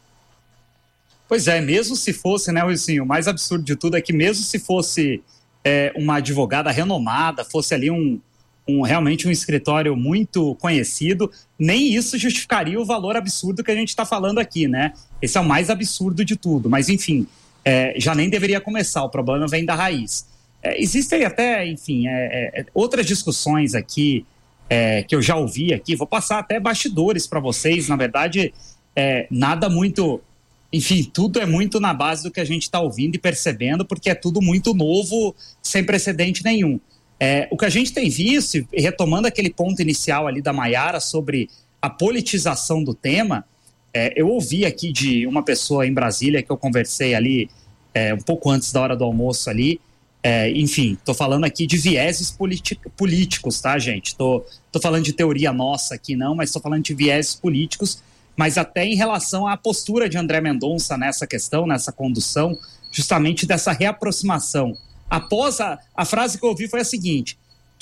Pois é, mesmo se fosse, né, Wilson, o mais absurdo de tudo é que mesmo se fosse é, uma advogada renomada, fosse ali um, um realmente um escritório muito conhecido, nem isso justificaria o valor absurdo que a gente está falando aqui, né? Esse é o mais absurdo de tudo, mas enfim, é, já nem deveria começar, o problema vem da raiz. É, existem até, enfim, é, é, outras discussões aqui é, que eu já ouvi aqui, vou passar até bastidores para vocês, na verdade... É, nada muito, enfim, tudo é muito na base do que a gente está ouvindo e percebendo, porque é tudo muito novo, sem precedente nenhum. É, o que a gente tem visto, retomando aquele ponto inicial ali da Maiara sobre a politização do tema, é, eu ouvi aqui de uma pessoa em Brasília que eu conversei ali é, um pouco antes da hora do almoço ali, é, enfim, estou falando aqui de vieses políticos, tá, gente? Estou falando de teoria nossa aqui não, mas estou falando de vieses políticos, mas até em relação à postura de André Mendonça nessa questão, nessa condução, justamente dessa reaproximação. Após a, a frase que eu ouvi foi a seguinte: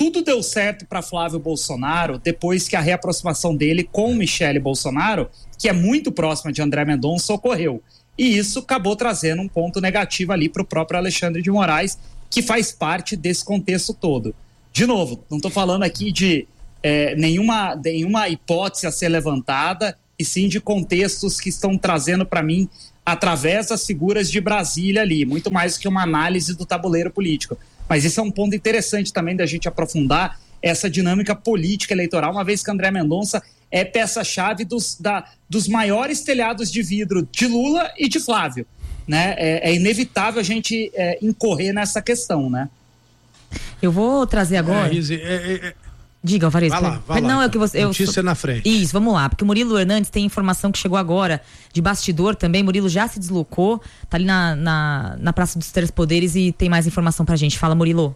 tudo deu certo para Flávio Bolsonaro depois que a reaproximação dele com Michele Bolsonaro, que é muito próxima de André Mendonça, ocorreu. E isso acabou trazendo um ponto negativo ali para o próprio Alexandre de Moraes, que faz parte desse contexto todo. De novo, não estou falando aqui de é, nenhuma, nenhuma hipótese a ser levantada, e sim de contextos que estão trazendo para mim através das figuras de Brasília ali, muito mais do que uma análise do tabuleiro político. Mas esse é um ponto interessante também da gente aprofundar essa dinâmica política eleitoral, uma vez que André Mendonça é peça-chave dos, da, dos maiores telhados de vidro de Lula e de Flávio. Né? É, é inevitável a gente é, incorrer nessa questão, né? Eu vou trazer agora... É, Izzy, é, é... Diga, Alvarez. Vai lá, vai não, lá, é que você, eu notícia sou... na frente. Isso, vamos lá, porque o Murilo Hernandes tem informação que chegou agora de bastidor também. Murilo já se deslocou, tá ali na, na, na Praça dos Três Poderes e tem mais informação pra gente. Fala, Murilo.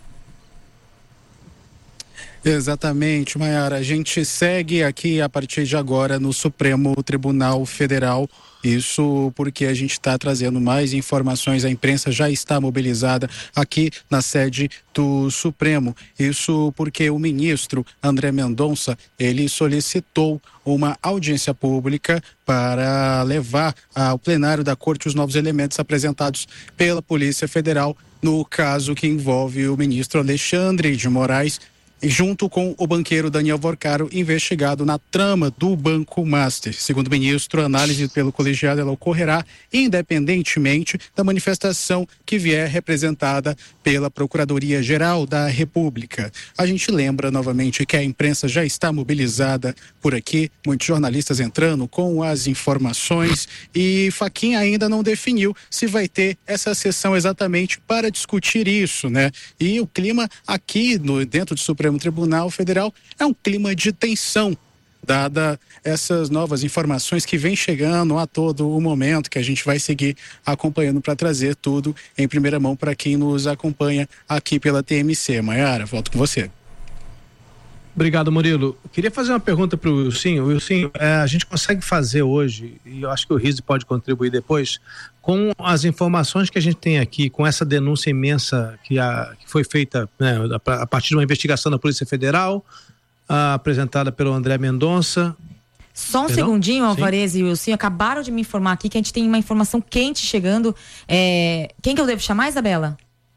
Exatamente, Maiara. A gente segue aqui a partir de agora no Supremo Tribunal Federal. Isso porque a gente está trazendo mais informações, a imprensa já está mobilizada aqui na sede do Supremo. Isso porque o ministro André Mendonça, ele solicitou uma audiência pública para levar ao plenário da Corte os novos elementos apresentados pela Polícia Federal no caso que envolve o ministro Alexandre de Moraes, junto com o banqueiro Daniel Vorcaro, investigado na trama do Banco Master. Segundo o ministro, a análise pelo colegiado ela ocorrerá independentemente da manifestação que vier representada pela Procuradoria-Geral da República. A gente lembra novamente que a imprensa já está mobilizada por aqui, muitos jornalistas entrando com as informações, e Fachin ainda não definiu se vai ter essa sessão exatamente para discutir isso, né? E o clima aqui no, dentro do Supremo Tribunal Federal é um clima de tensão, dada essas novas informações que vem chegando a todo o momento, que a gente vai seguir acompanhando para trazer tudo em primeira mão para quem nos acompanha aqui pela T M C. Maiara, volto com você. Obrigado, Murilo. Queria fazer uma pergunta para o Wilson. Wilson, é, a gente consegue fazer hoje, e eu acho que o Rizzi pode contribuir depois, com as informações que a gente tem aqui, com essa denúncia imensa que, a, que foi feita, né, a, a partir de uma investigação da Polícia Federal, a, apresentada pelo André Mendonça. Só um Perdão? segundinho, Alvarez e Wilson, acabaram de me informar aqui que a gente tem uma informação quente chegando. É... Quem que eu devo chamar, Isabela?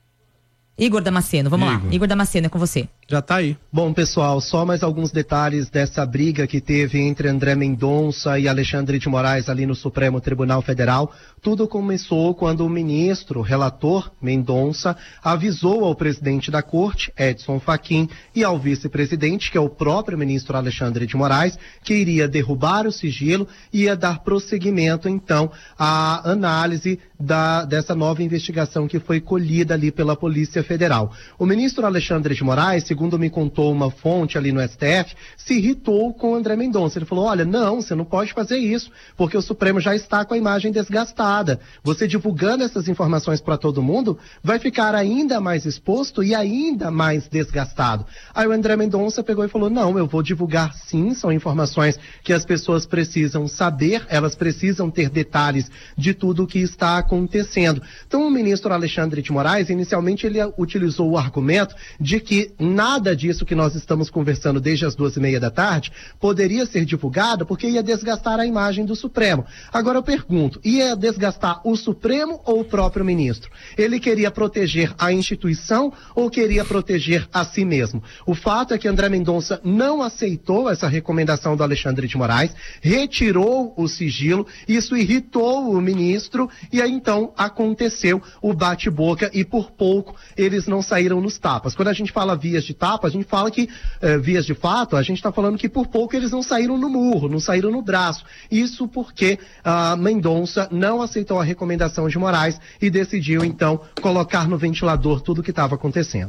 Igor Damasceno, vamos Igor. lá. Igor Damasceno, é com você. Já tá aí. Bom, pessoal, só mais alguns detalhes dessa briga que teve entre André Mendonça e Alexandre de Moraes ali no Supremo Tribunal Federal. Tudo começou quando o ministro, relator Mendonça, avisou ao presidente da corte, Edson Fachin, e ao vice-presidente, que é o próprio ministro Alexandre de Moraes, que iria derrubar o sigilo e ia dar prosseguimento, então, à análise da, dessa nova investigação que foi colhida ali pela Polícia Federal. O ministro Alexandre de Moraes, segundo me contou uma fonte ali no S T F, se irritou com o André Mendonça. Ele falou, olha, não, você não pode fazer isso, porque o Supremo já está com a imagem desgastada. Você divulgando essas informações para todo mundo, vai ficar ainda mais exposto e ainda mais desgastado. Aí o André Mendonça pegou e falou, não, eu vou divulgar sim, são informações que as pessoas precisam saber, elas precisam ter detalhes de tudo o que está acontecendo. Então o ministro Alexandre de Moraes, inicialmente ele utilizou o argumento de que nada disso que nós estamos conversando desde as duas e meia da tarde poderia ser divulgado porque ia desgastar a imagem do Supremo. Agora eu pergunto, ia desgastar o Supremo ou o próprio ministro? Ele queria proteger a instituição ou queria proteger a si mesmo? O fato é que André Mendonça não aceitou essa recomendação do Alexandre de Moraes, retirou o sigilo, isso irritou o ministro e aí então aconteceu o bate-boca e por pouco eles não saíram nos tapas. Quando a gente fala vias de tapa, a gente fala que eh, vias de fato, a gente está falando que por pouco eles não saíram no murro, não saíram no braço. Isso porque ah, Mendonça não aceitou a recomendação de Moraes e decidiu então colocar no ventilador tudo o que estava acontecendo.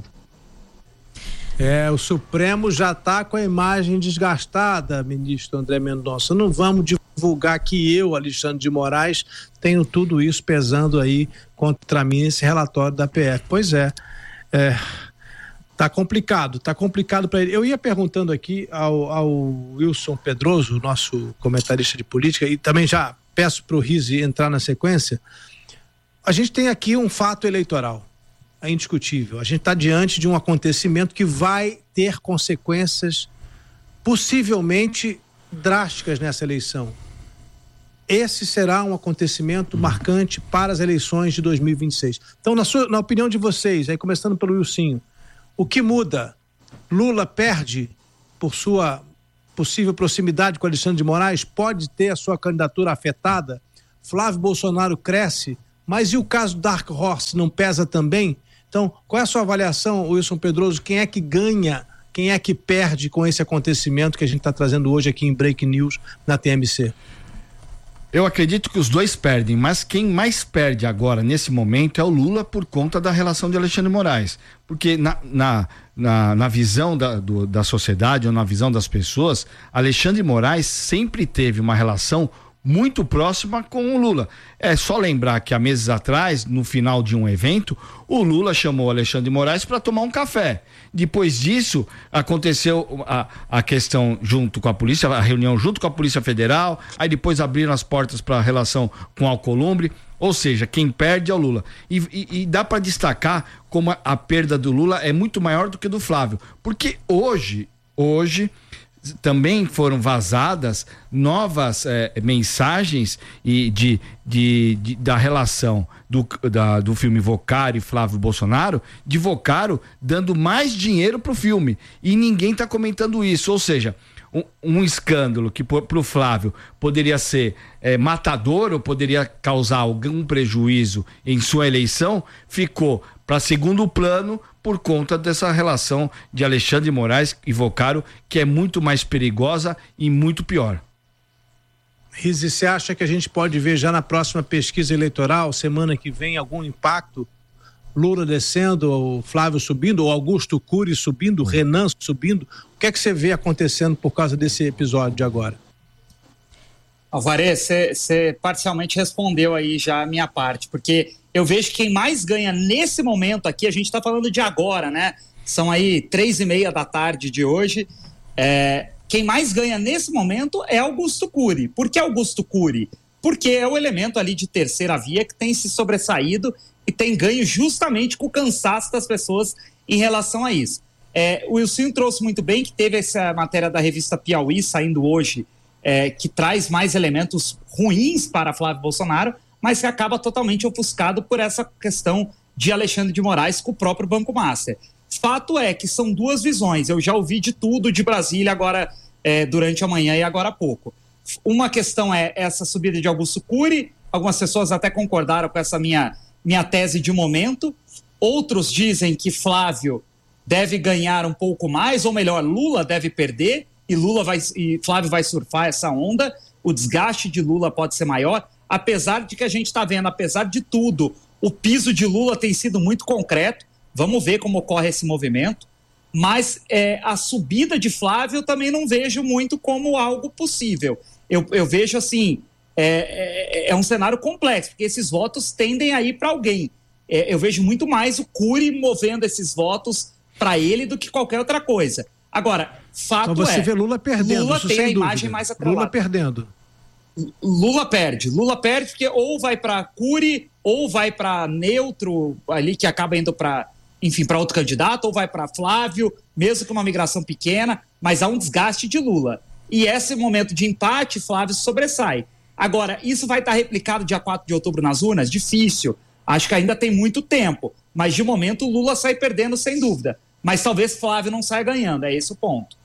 É, o Supremo já está com a imagem desgastada, ministro André Mendonça. Não vamos divulgar que eu, Alexandre de Moraes, tenho tudo isso pesando aí contra mim nesse relatório da P F. Pois é, é tá complicado, tá complicado para ele. Eu ia perguntando aqui ao, ao Wilson Pedroso, nosso comentarista de política, e também já peço para o Rizzi entrar na sequência. A gente tem aqui um fato eleitoral. é indiscutível. A gente está diante de um acontecimento que vai ter consequências possivelmente drásticas nessa eleição. Esse será um acontecimento marcante para as eleições de dois mil e vinte e seis. Então, na, sua, na opinião de vocês, aí começando pelo Wilsinho, o que muda? Lula perde por sua possível proximidade com Alexandre de Moraes? Pode ter a sua candidatura afetada? Flávio Bolsonaro cresce? Mas e o caso Dark Horse não pesa também? Então, qual é a sua avaliação, Wilson Pedroso? Quem é que ganha, quem é que perde com esse acontecimento que a gente está trazendo hoje aqui em Break News na T M C? Eu acredito que os dois perdem, mas quem mais perde agora, nesse momento, é o Lula por conta da relação de Alexandre de Moraes. Porque na, na, na, na visão da, do, da sociedade ou na visão das pessoas, Alexandre de Moraes sempre teve uma relação muito próxima com o Lula. É só lembrar que há meses atrás, no final de um evento, o Lula chamou o Alexandre de Moraes para tomar um café. Depois disso, aconteceu a, a questão junto com a polícia, a reunião junto com a Polícia Federal, aí depois abriram as portas para a relação com Alcolumbre, ou seja, quem perde é o Lula. E, e, e dá para destacar como a, a perda do Lula é muito maior do que do Flávio, porque hoje, hoje, também foram vazadas novas eh, mensagens e de, de, de, da relação do, da, do filme Vocário e Flávio Bolsonaro, de Vocário dando mais dinheiro pro filme. E ninguém tá comentando isso. Ou seja, um, um escândalo que pro Flávio poderia ser eh, matador ou poderia causar algum prejuízo em sua eleição, ficou para segundo plano por conta dessa relação de Alexandre de Moraes e Vocário, que é muito mais perigosa e muito pior. Rizzi, você acha que a gente pode ver já na próxima pesquisa eleitoral, semana que vem, algum impacto? Lula descendo, o Flávio subindo, ou Augusto Cury subindo, Renan subindo? O que é que você vê acontecendo por causa desse episódio de agora? Alvarez, você parcialmente respondeu aí já a minha parte, porque eu vejo que quem mais ganha nesse momento aqui, a gente está falando de agora, né? São aí três e meia da tarde de hoje. É, quem mais ganha nesse momento é Augusto Cury. Por que Augusto Cury? Porque é o elemento ali de terceira via que tem se sobressaído e tem ganho justamente com o cansaço das pessoas em relação a isso. É, o Wilson trouxe muito bem que teve essa matéria da revista Piauí saindo hoje, é, que traz mais elementos ruins para Flávio Bolsonaro, mas que acaba totalmente ofuscado por essa questão de Alexandre de Moraes com o próprio Banco Master. Fato é que são duas visões. Eu já ouvi de tudo de Brasília agora, é, durante a manhã e agora há pouco. Uma questão é essa subida de Augusto Cury, algumas pessoas até concordaram com essa minha, minha tese de momento, outros dizem que Flávio deve ganhar um pouco mais, ou melhor, Lula deve perder, e, Lula vai, e Flávio vai surfar essa onda, o desgaste de Lula pode ser maior, apesar de que a gente está vendo, apesar de tudo, o piso de Lula tem sido muito concreto, vamos ver como ocorre esse movimento, mas é, a subida de Flávio eu também não vejo muito como algo possível. Eu, eu vejo assim, é, é, é um cenário complexo, porque esses votos tendem a ir para alguém. É, eu vejo muito mais o Cury movendo esses votos para ele do que qualquer outra coisa. Agora, fato então você é... vê Lula perdendo, Lula isso tem sem a dúvida. imagem mais atrelada. Lula perdendo. Lula perde. Lula perde porque ou vai para Cury, ou vai para neutro, ali que acaba indo para, enfim, para outro candidato, ou vai para Flávio, mesmo com uma migração pequena, mas há um desgaste de Lula. E esse momento de empate, Flávio sobressai. Agora, isso vai estar replicado dia quatro de outubro nas urnas? Difícil. Acho que ainda tem muito tempo. Mas, de momento, o Lula sai perdendo, sem dúvida. Mas talvez Flávio não saia ganhando. É esse o ponto.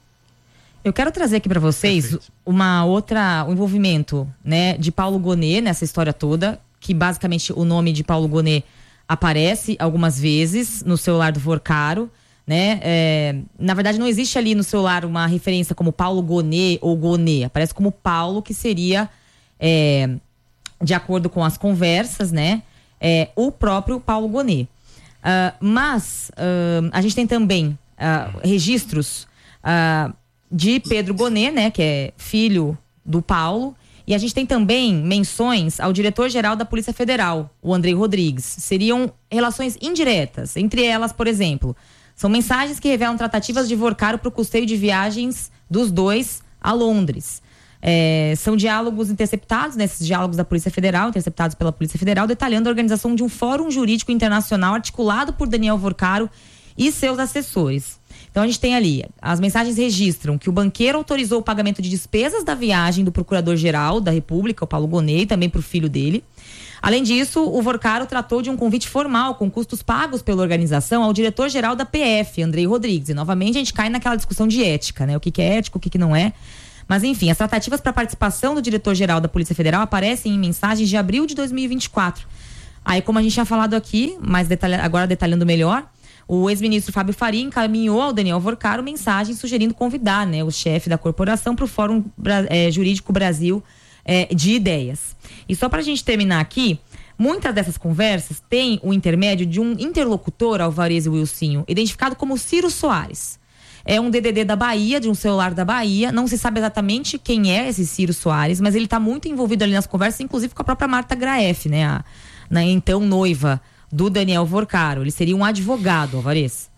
Eu quero trazer aqui para vocês Perfeito. uma outra, um envolvimento, né, de Paulo Gonet nessa história toda, que basicamente o nome de Paulo Gonet aparece algumas vezes no celular do Vocário, né? É, na verdade, não existe ali no celular uma referência como Paulo Gonet ou Gonet. Aparece como Paulo, que seria, é, de acordo com as conversas, né? É, o próprio Paulo Gonet. Uh, mas uh, a gente tem também uh, registros uh, de Pedro Gonet, né? Que é filho do Paulo. E a gente tem também menções ao diretor-geral da Polícia Federal, o Andrei Rodrigues. Seriam relações indiretas. Entre elas, por exemplo, são mensagens que revelam tratativas de Vocário para o custeio de viagens dos dois a Londres. É, são diálogos interceptados, nesses né, diálogos da Polícia Federal, interceptados pela Polícia Federal, detalhando a organização de um fórum jurídico internacional articulado por Daniel Vorcaro e seus assessores. Então a gente tem ali, as mensagens registram que o banqueiro autorizou o pagamento de despesas da viagem do Procurador-Geral da República, o Paulo Gonet, e também para o filho dele. Além disso, o Vorcaro tratou de um convite formal com custos pagos pela organização ao diretor-geral da P F, Andrei Rodrigues. E novamente a gente cai naquela discussão de ética, né? O que, que é ético, o que, que não é. Mas enfim, as tratativas para a participação do diretor-geral da Polícia Federal aparecem em mensagens de abril de dois mil e vinte e quatro. Aí, como a gente tinha falado aqui, mas detalha, agora detalhando melhor, o ex-ministro Fábio Faria encaminhou ao Daniel Vorcaro mensagem sugerindo convidar, né, o chefe da corporação para o Fórum é, Jurídico Brasil é, de Ideias. E só para a gente terminar aqui, muitas dessas conversas têm o intermédio de um interlocutor, Alvarez e Wilsinho, identificado como Ciro Soares. É um D D D da Bahia, de um celular da Bahia. Não se sabe exatamente quem é esse Ciro Soares, mas ele está muito envolvido ali nas conversas, inclusive com a própria Marta Graef, né, a, na então noiva do Daniel Vorcaro. Ele seria um advogado, Alvarez.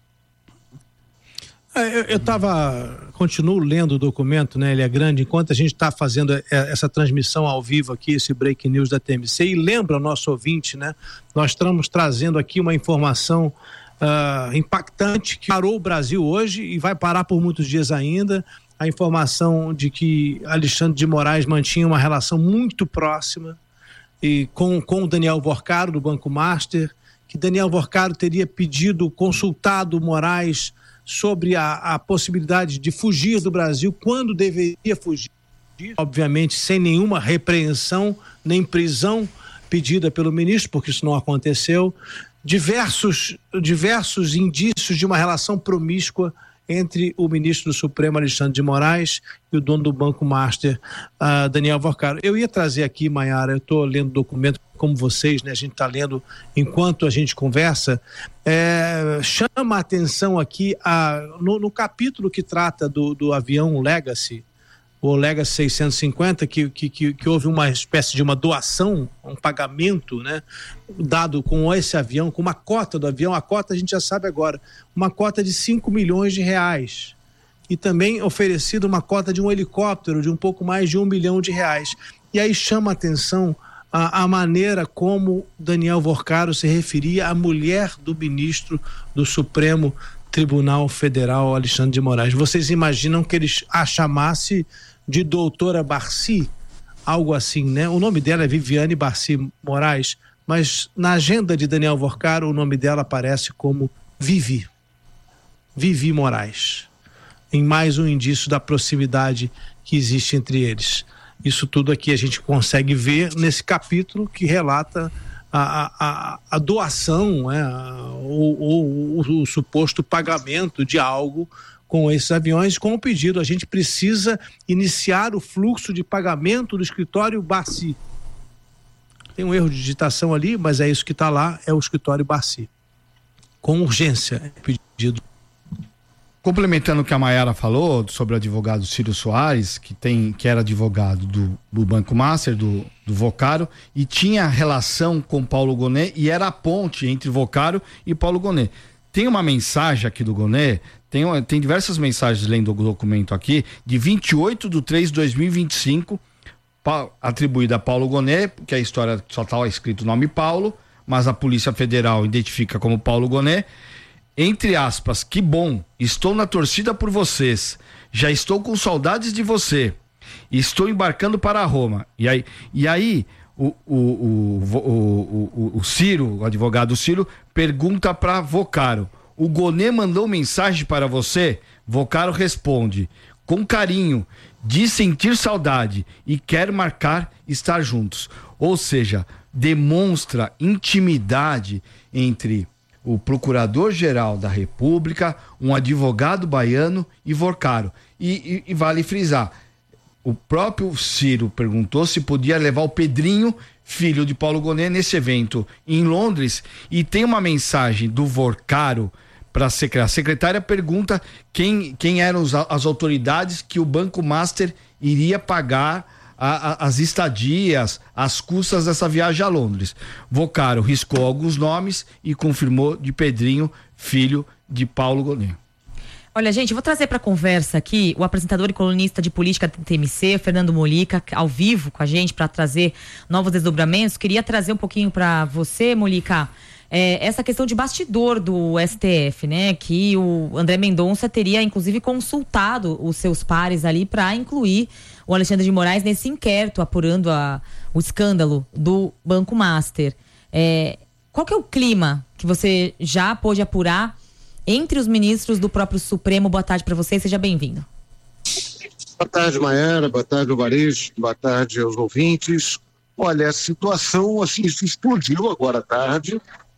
É, eu estava, continuo lendo o documento, né? Ele é grande, enquanto a gente está fazendo essa transmissão ao vivo aqui, esse break news da T M C, e lembra o nosso ouvinte, né? Nós estamos trazendo aqui uma informação uh, impactante que parou o Brasil hoje e vai parar por muitos dias ainda. A informação de que Alexandre de Moraes mantinha uma relação muito próxima e com, com o Daniel Vorcaro, do Banco Master, que Daniel Vorcaro teria pedido, consultado Moraes sobre a, a possibilidade de fugir do Brasil quando deveria fugir, obviamente sem nenhuma repreensão nem prisão pedida pelo ministro, porque isso não aconteceu. Diversos, diversos indícios de uma relação promíscua entre o ministro do Supremo, Alexandre de Moraes, e o dono do Banco Master, uh, Daniel Vorcaro. Eu ia trazer aqui, Maiara, eu estou lendo o documento como vocês, né? A gente está lendo enquanto a gente conversa. É, chama a atenção aqui a, no, no capítulo que trata do, do avião Legacy, o Legacy seiscentos e cinquenta, que, que, que, que houve uma espécie de uma doação, um pagamento, né, dado com esse avião, com uma cota do avião. A cota a gente já sabe agora, uma cota de cinco milhões de reais. E também oferecido uma cota de um helicóptero de um pouco mais de um milhão de reais. E aí chama a atenção a, a maneira como Daniel Vorcaro se referia à mulher do ministro do Supremo Tribunal Federal, Alexandre de Moraes. Vocês imaginam que ele a chamasse de doutora Barci? Algo assim, né? O nome dela é Viviane Barci Moraes, mas na agenda de Daniel Vorcaro o nome dela aparece como Vivi. Vivi Moraes. Em mais um indício da proximidade que existe entre eles. Isso tudo aqui a gente consegue ver nesse capítulo que relata A, a, a doação, né, ou, ou, o, o suposto pagamento de algo com esses aviões, com o pedido: a gente precisa iniciar o fluxo de pagamento do escritório Barci. Tem um erro de digitação ali, mas é isso que está lá, é o escritório Barci. Com urgência, é pedido. Complementando o que a Maiara falou sobre o advogado Ciro Soares, que, tem, que era advogado do, do Banco Master, do, do Vorcaro, e tinha relação com Paulo Gonet, e era a ponte entre Vorcaro e Paulo Gonet. Tem uma mensagem aqui do Gonet, tem, tem diversas mensagens lendo o documento aqui, de vinte e oito de três de dois mil e vinte e cinco, pa, atribuída a Paulo Gonet, porque a história só estava escrito o nome Paulo, mas a Polícia Federal identifica como Paulo Gonet. Entre aspas, que bom, estou na torcida por vocês, já estou com saudades de você, estou embarcando para Roma. E aí, e aí o, o, o, o, o, o Ciro, o advogado Ciro, pergunta para Vorcaro: o Gonet mandou mensagem para você? Vorcaro responde, com carinho, diz sentir saudade e quer marcar estar juntos. Ou seja, demonstra intimidade entre o Procurador-Geral da República, um advogado baiano e Vorcaro. E, e, e vale frisar, o próprio Ciro perguntou se podia levar o Pedrinho, filho de Paulo Gonet, nesse evento em Londres, e tem uma mensagem do Vorcaro para a secretária. A secretária pergunta quem, quem eram os, as autoridades que o Banco Master iria pagar A, a, as estadias, as custas dessa viagem a Londres. Vorcaro riscou alguns nomes e confirmou de Pedrinho, filho de Paulo Gonet. Olha, gente, vou trazer para conversa aqui o apresentador e colunista de política da T M C, Fernando Molica, ao vivo com a gente para trazer novos desdobramentos. Queria trazer um pouquinho para você, Molica, é, essa questão de bastidor do S T F, né? Que o André Mendonça teria, inclusive, consultado os seus pares ali para incluir o Alexandre de Moraes nesse inquérito apurando a, o escândalo do Banco Master. É, qual que é o clima que você já pôde apurar entre os ministros do próprio Supremo? Boa tarde para você, seja bem-vindo. Boa tarde, Maiara, boa tarde, Alvarez, boa tarde aos ouvintes. Olha, a situação assim se explodiu agora à tarde,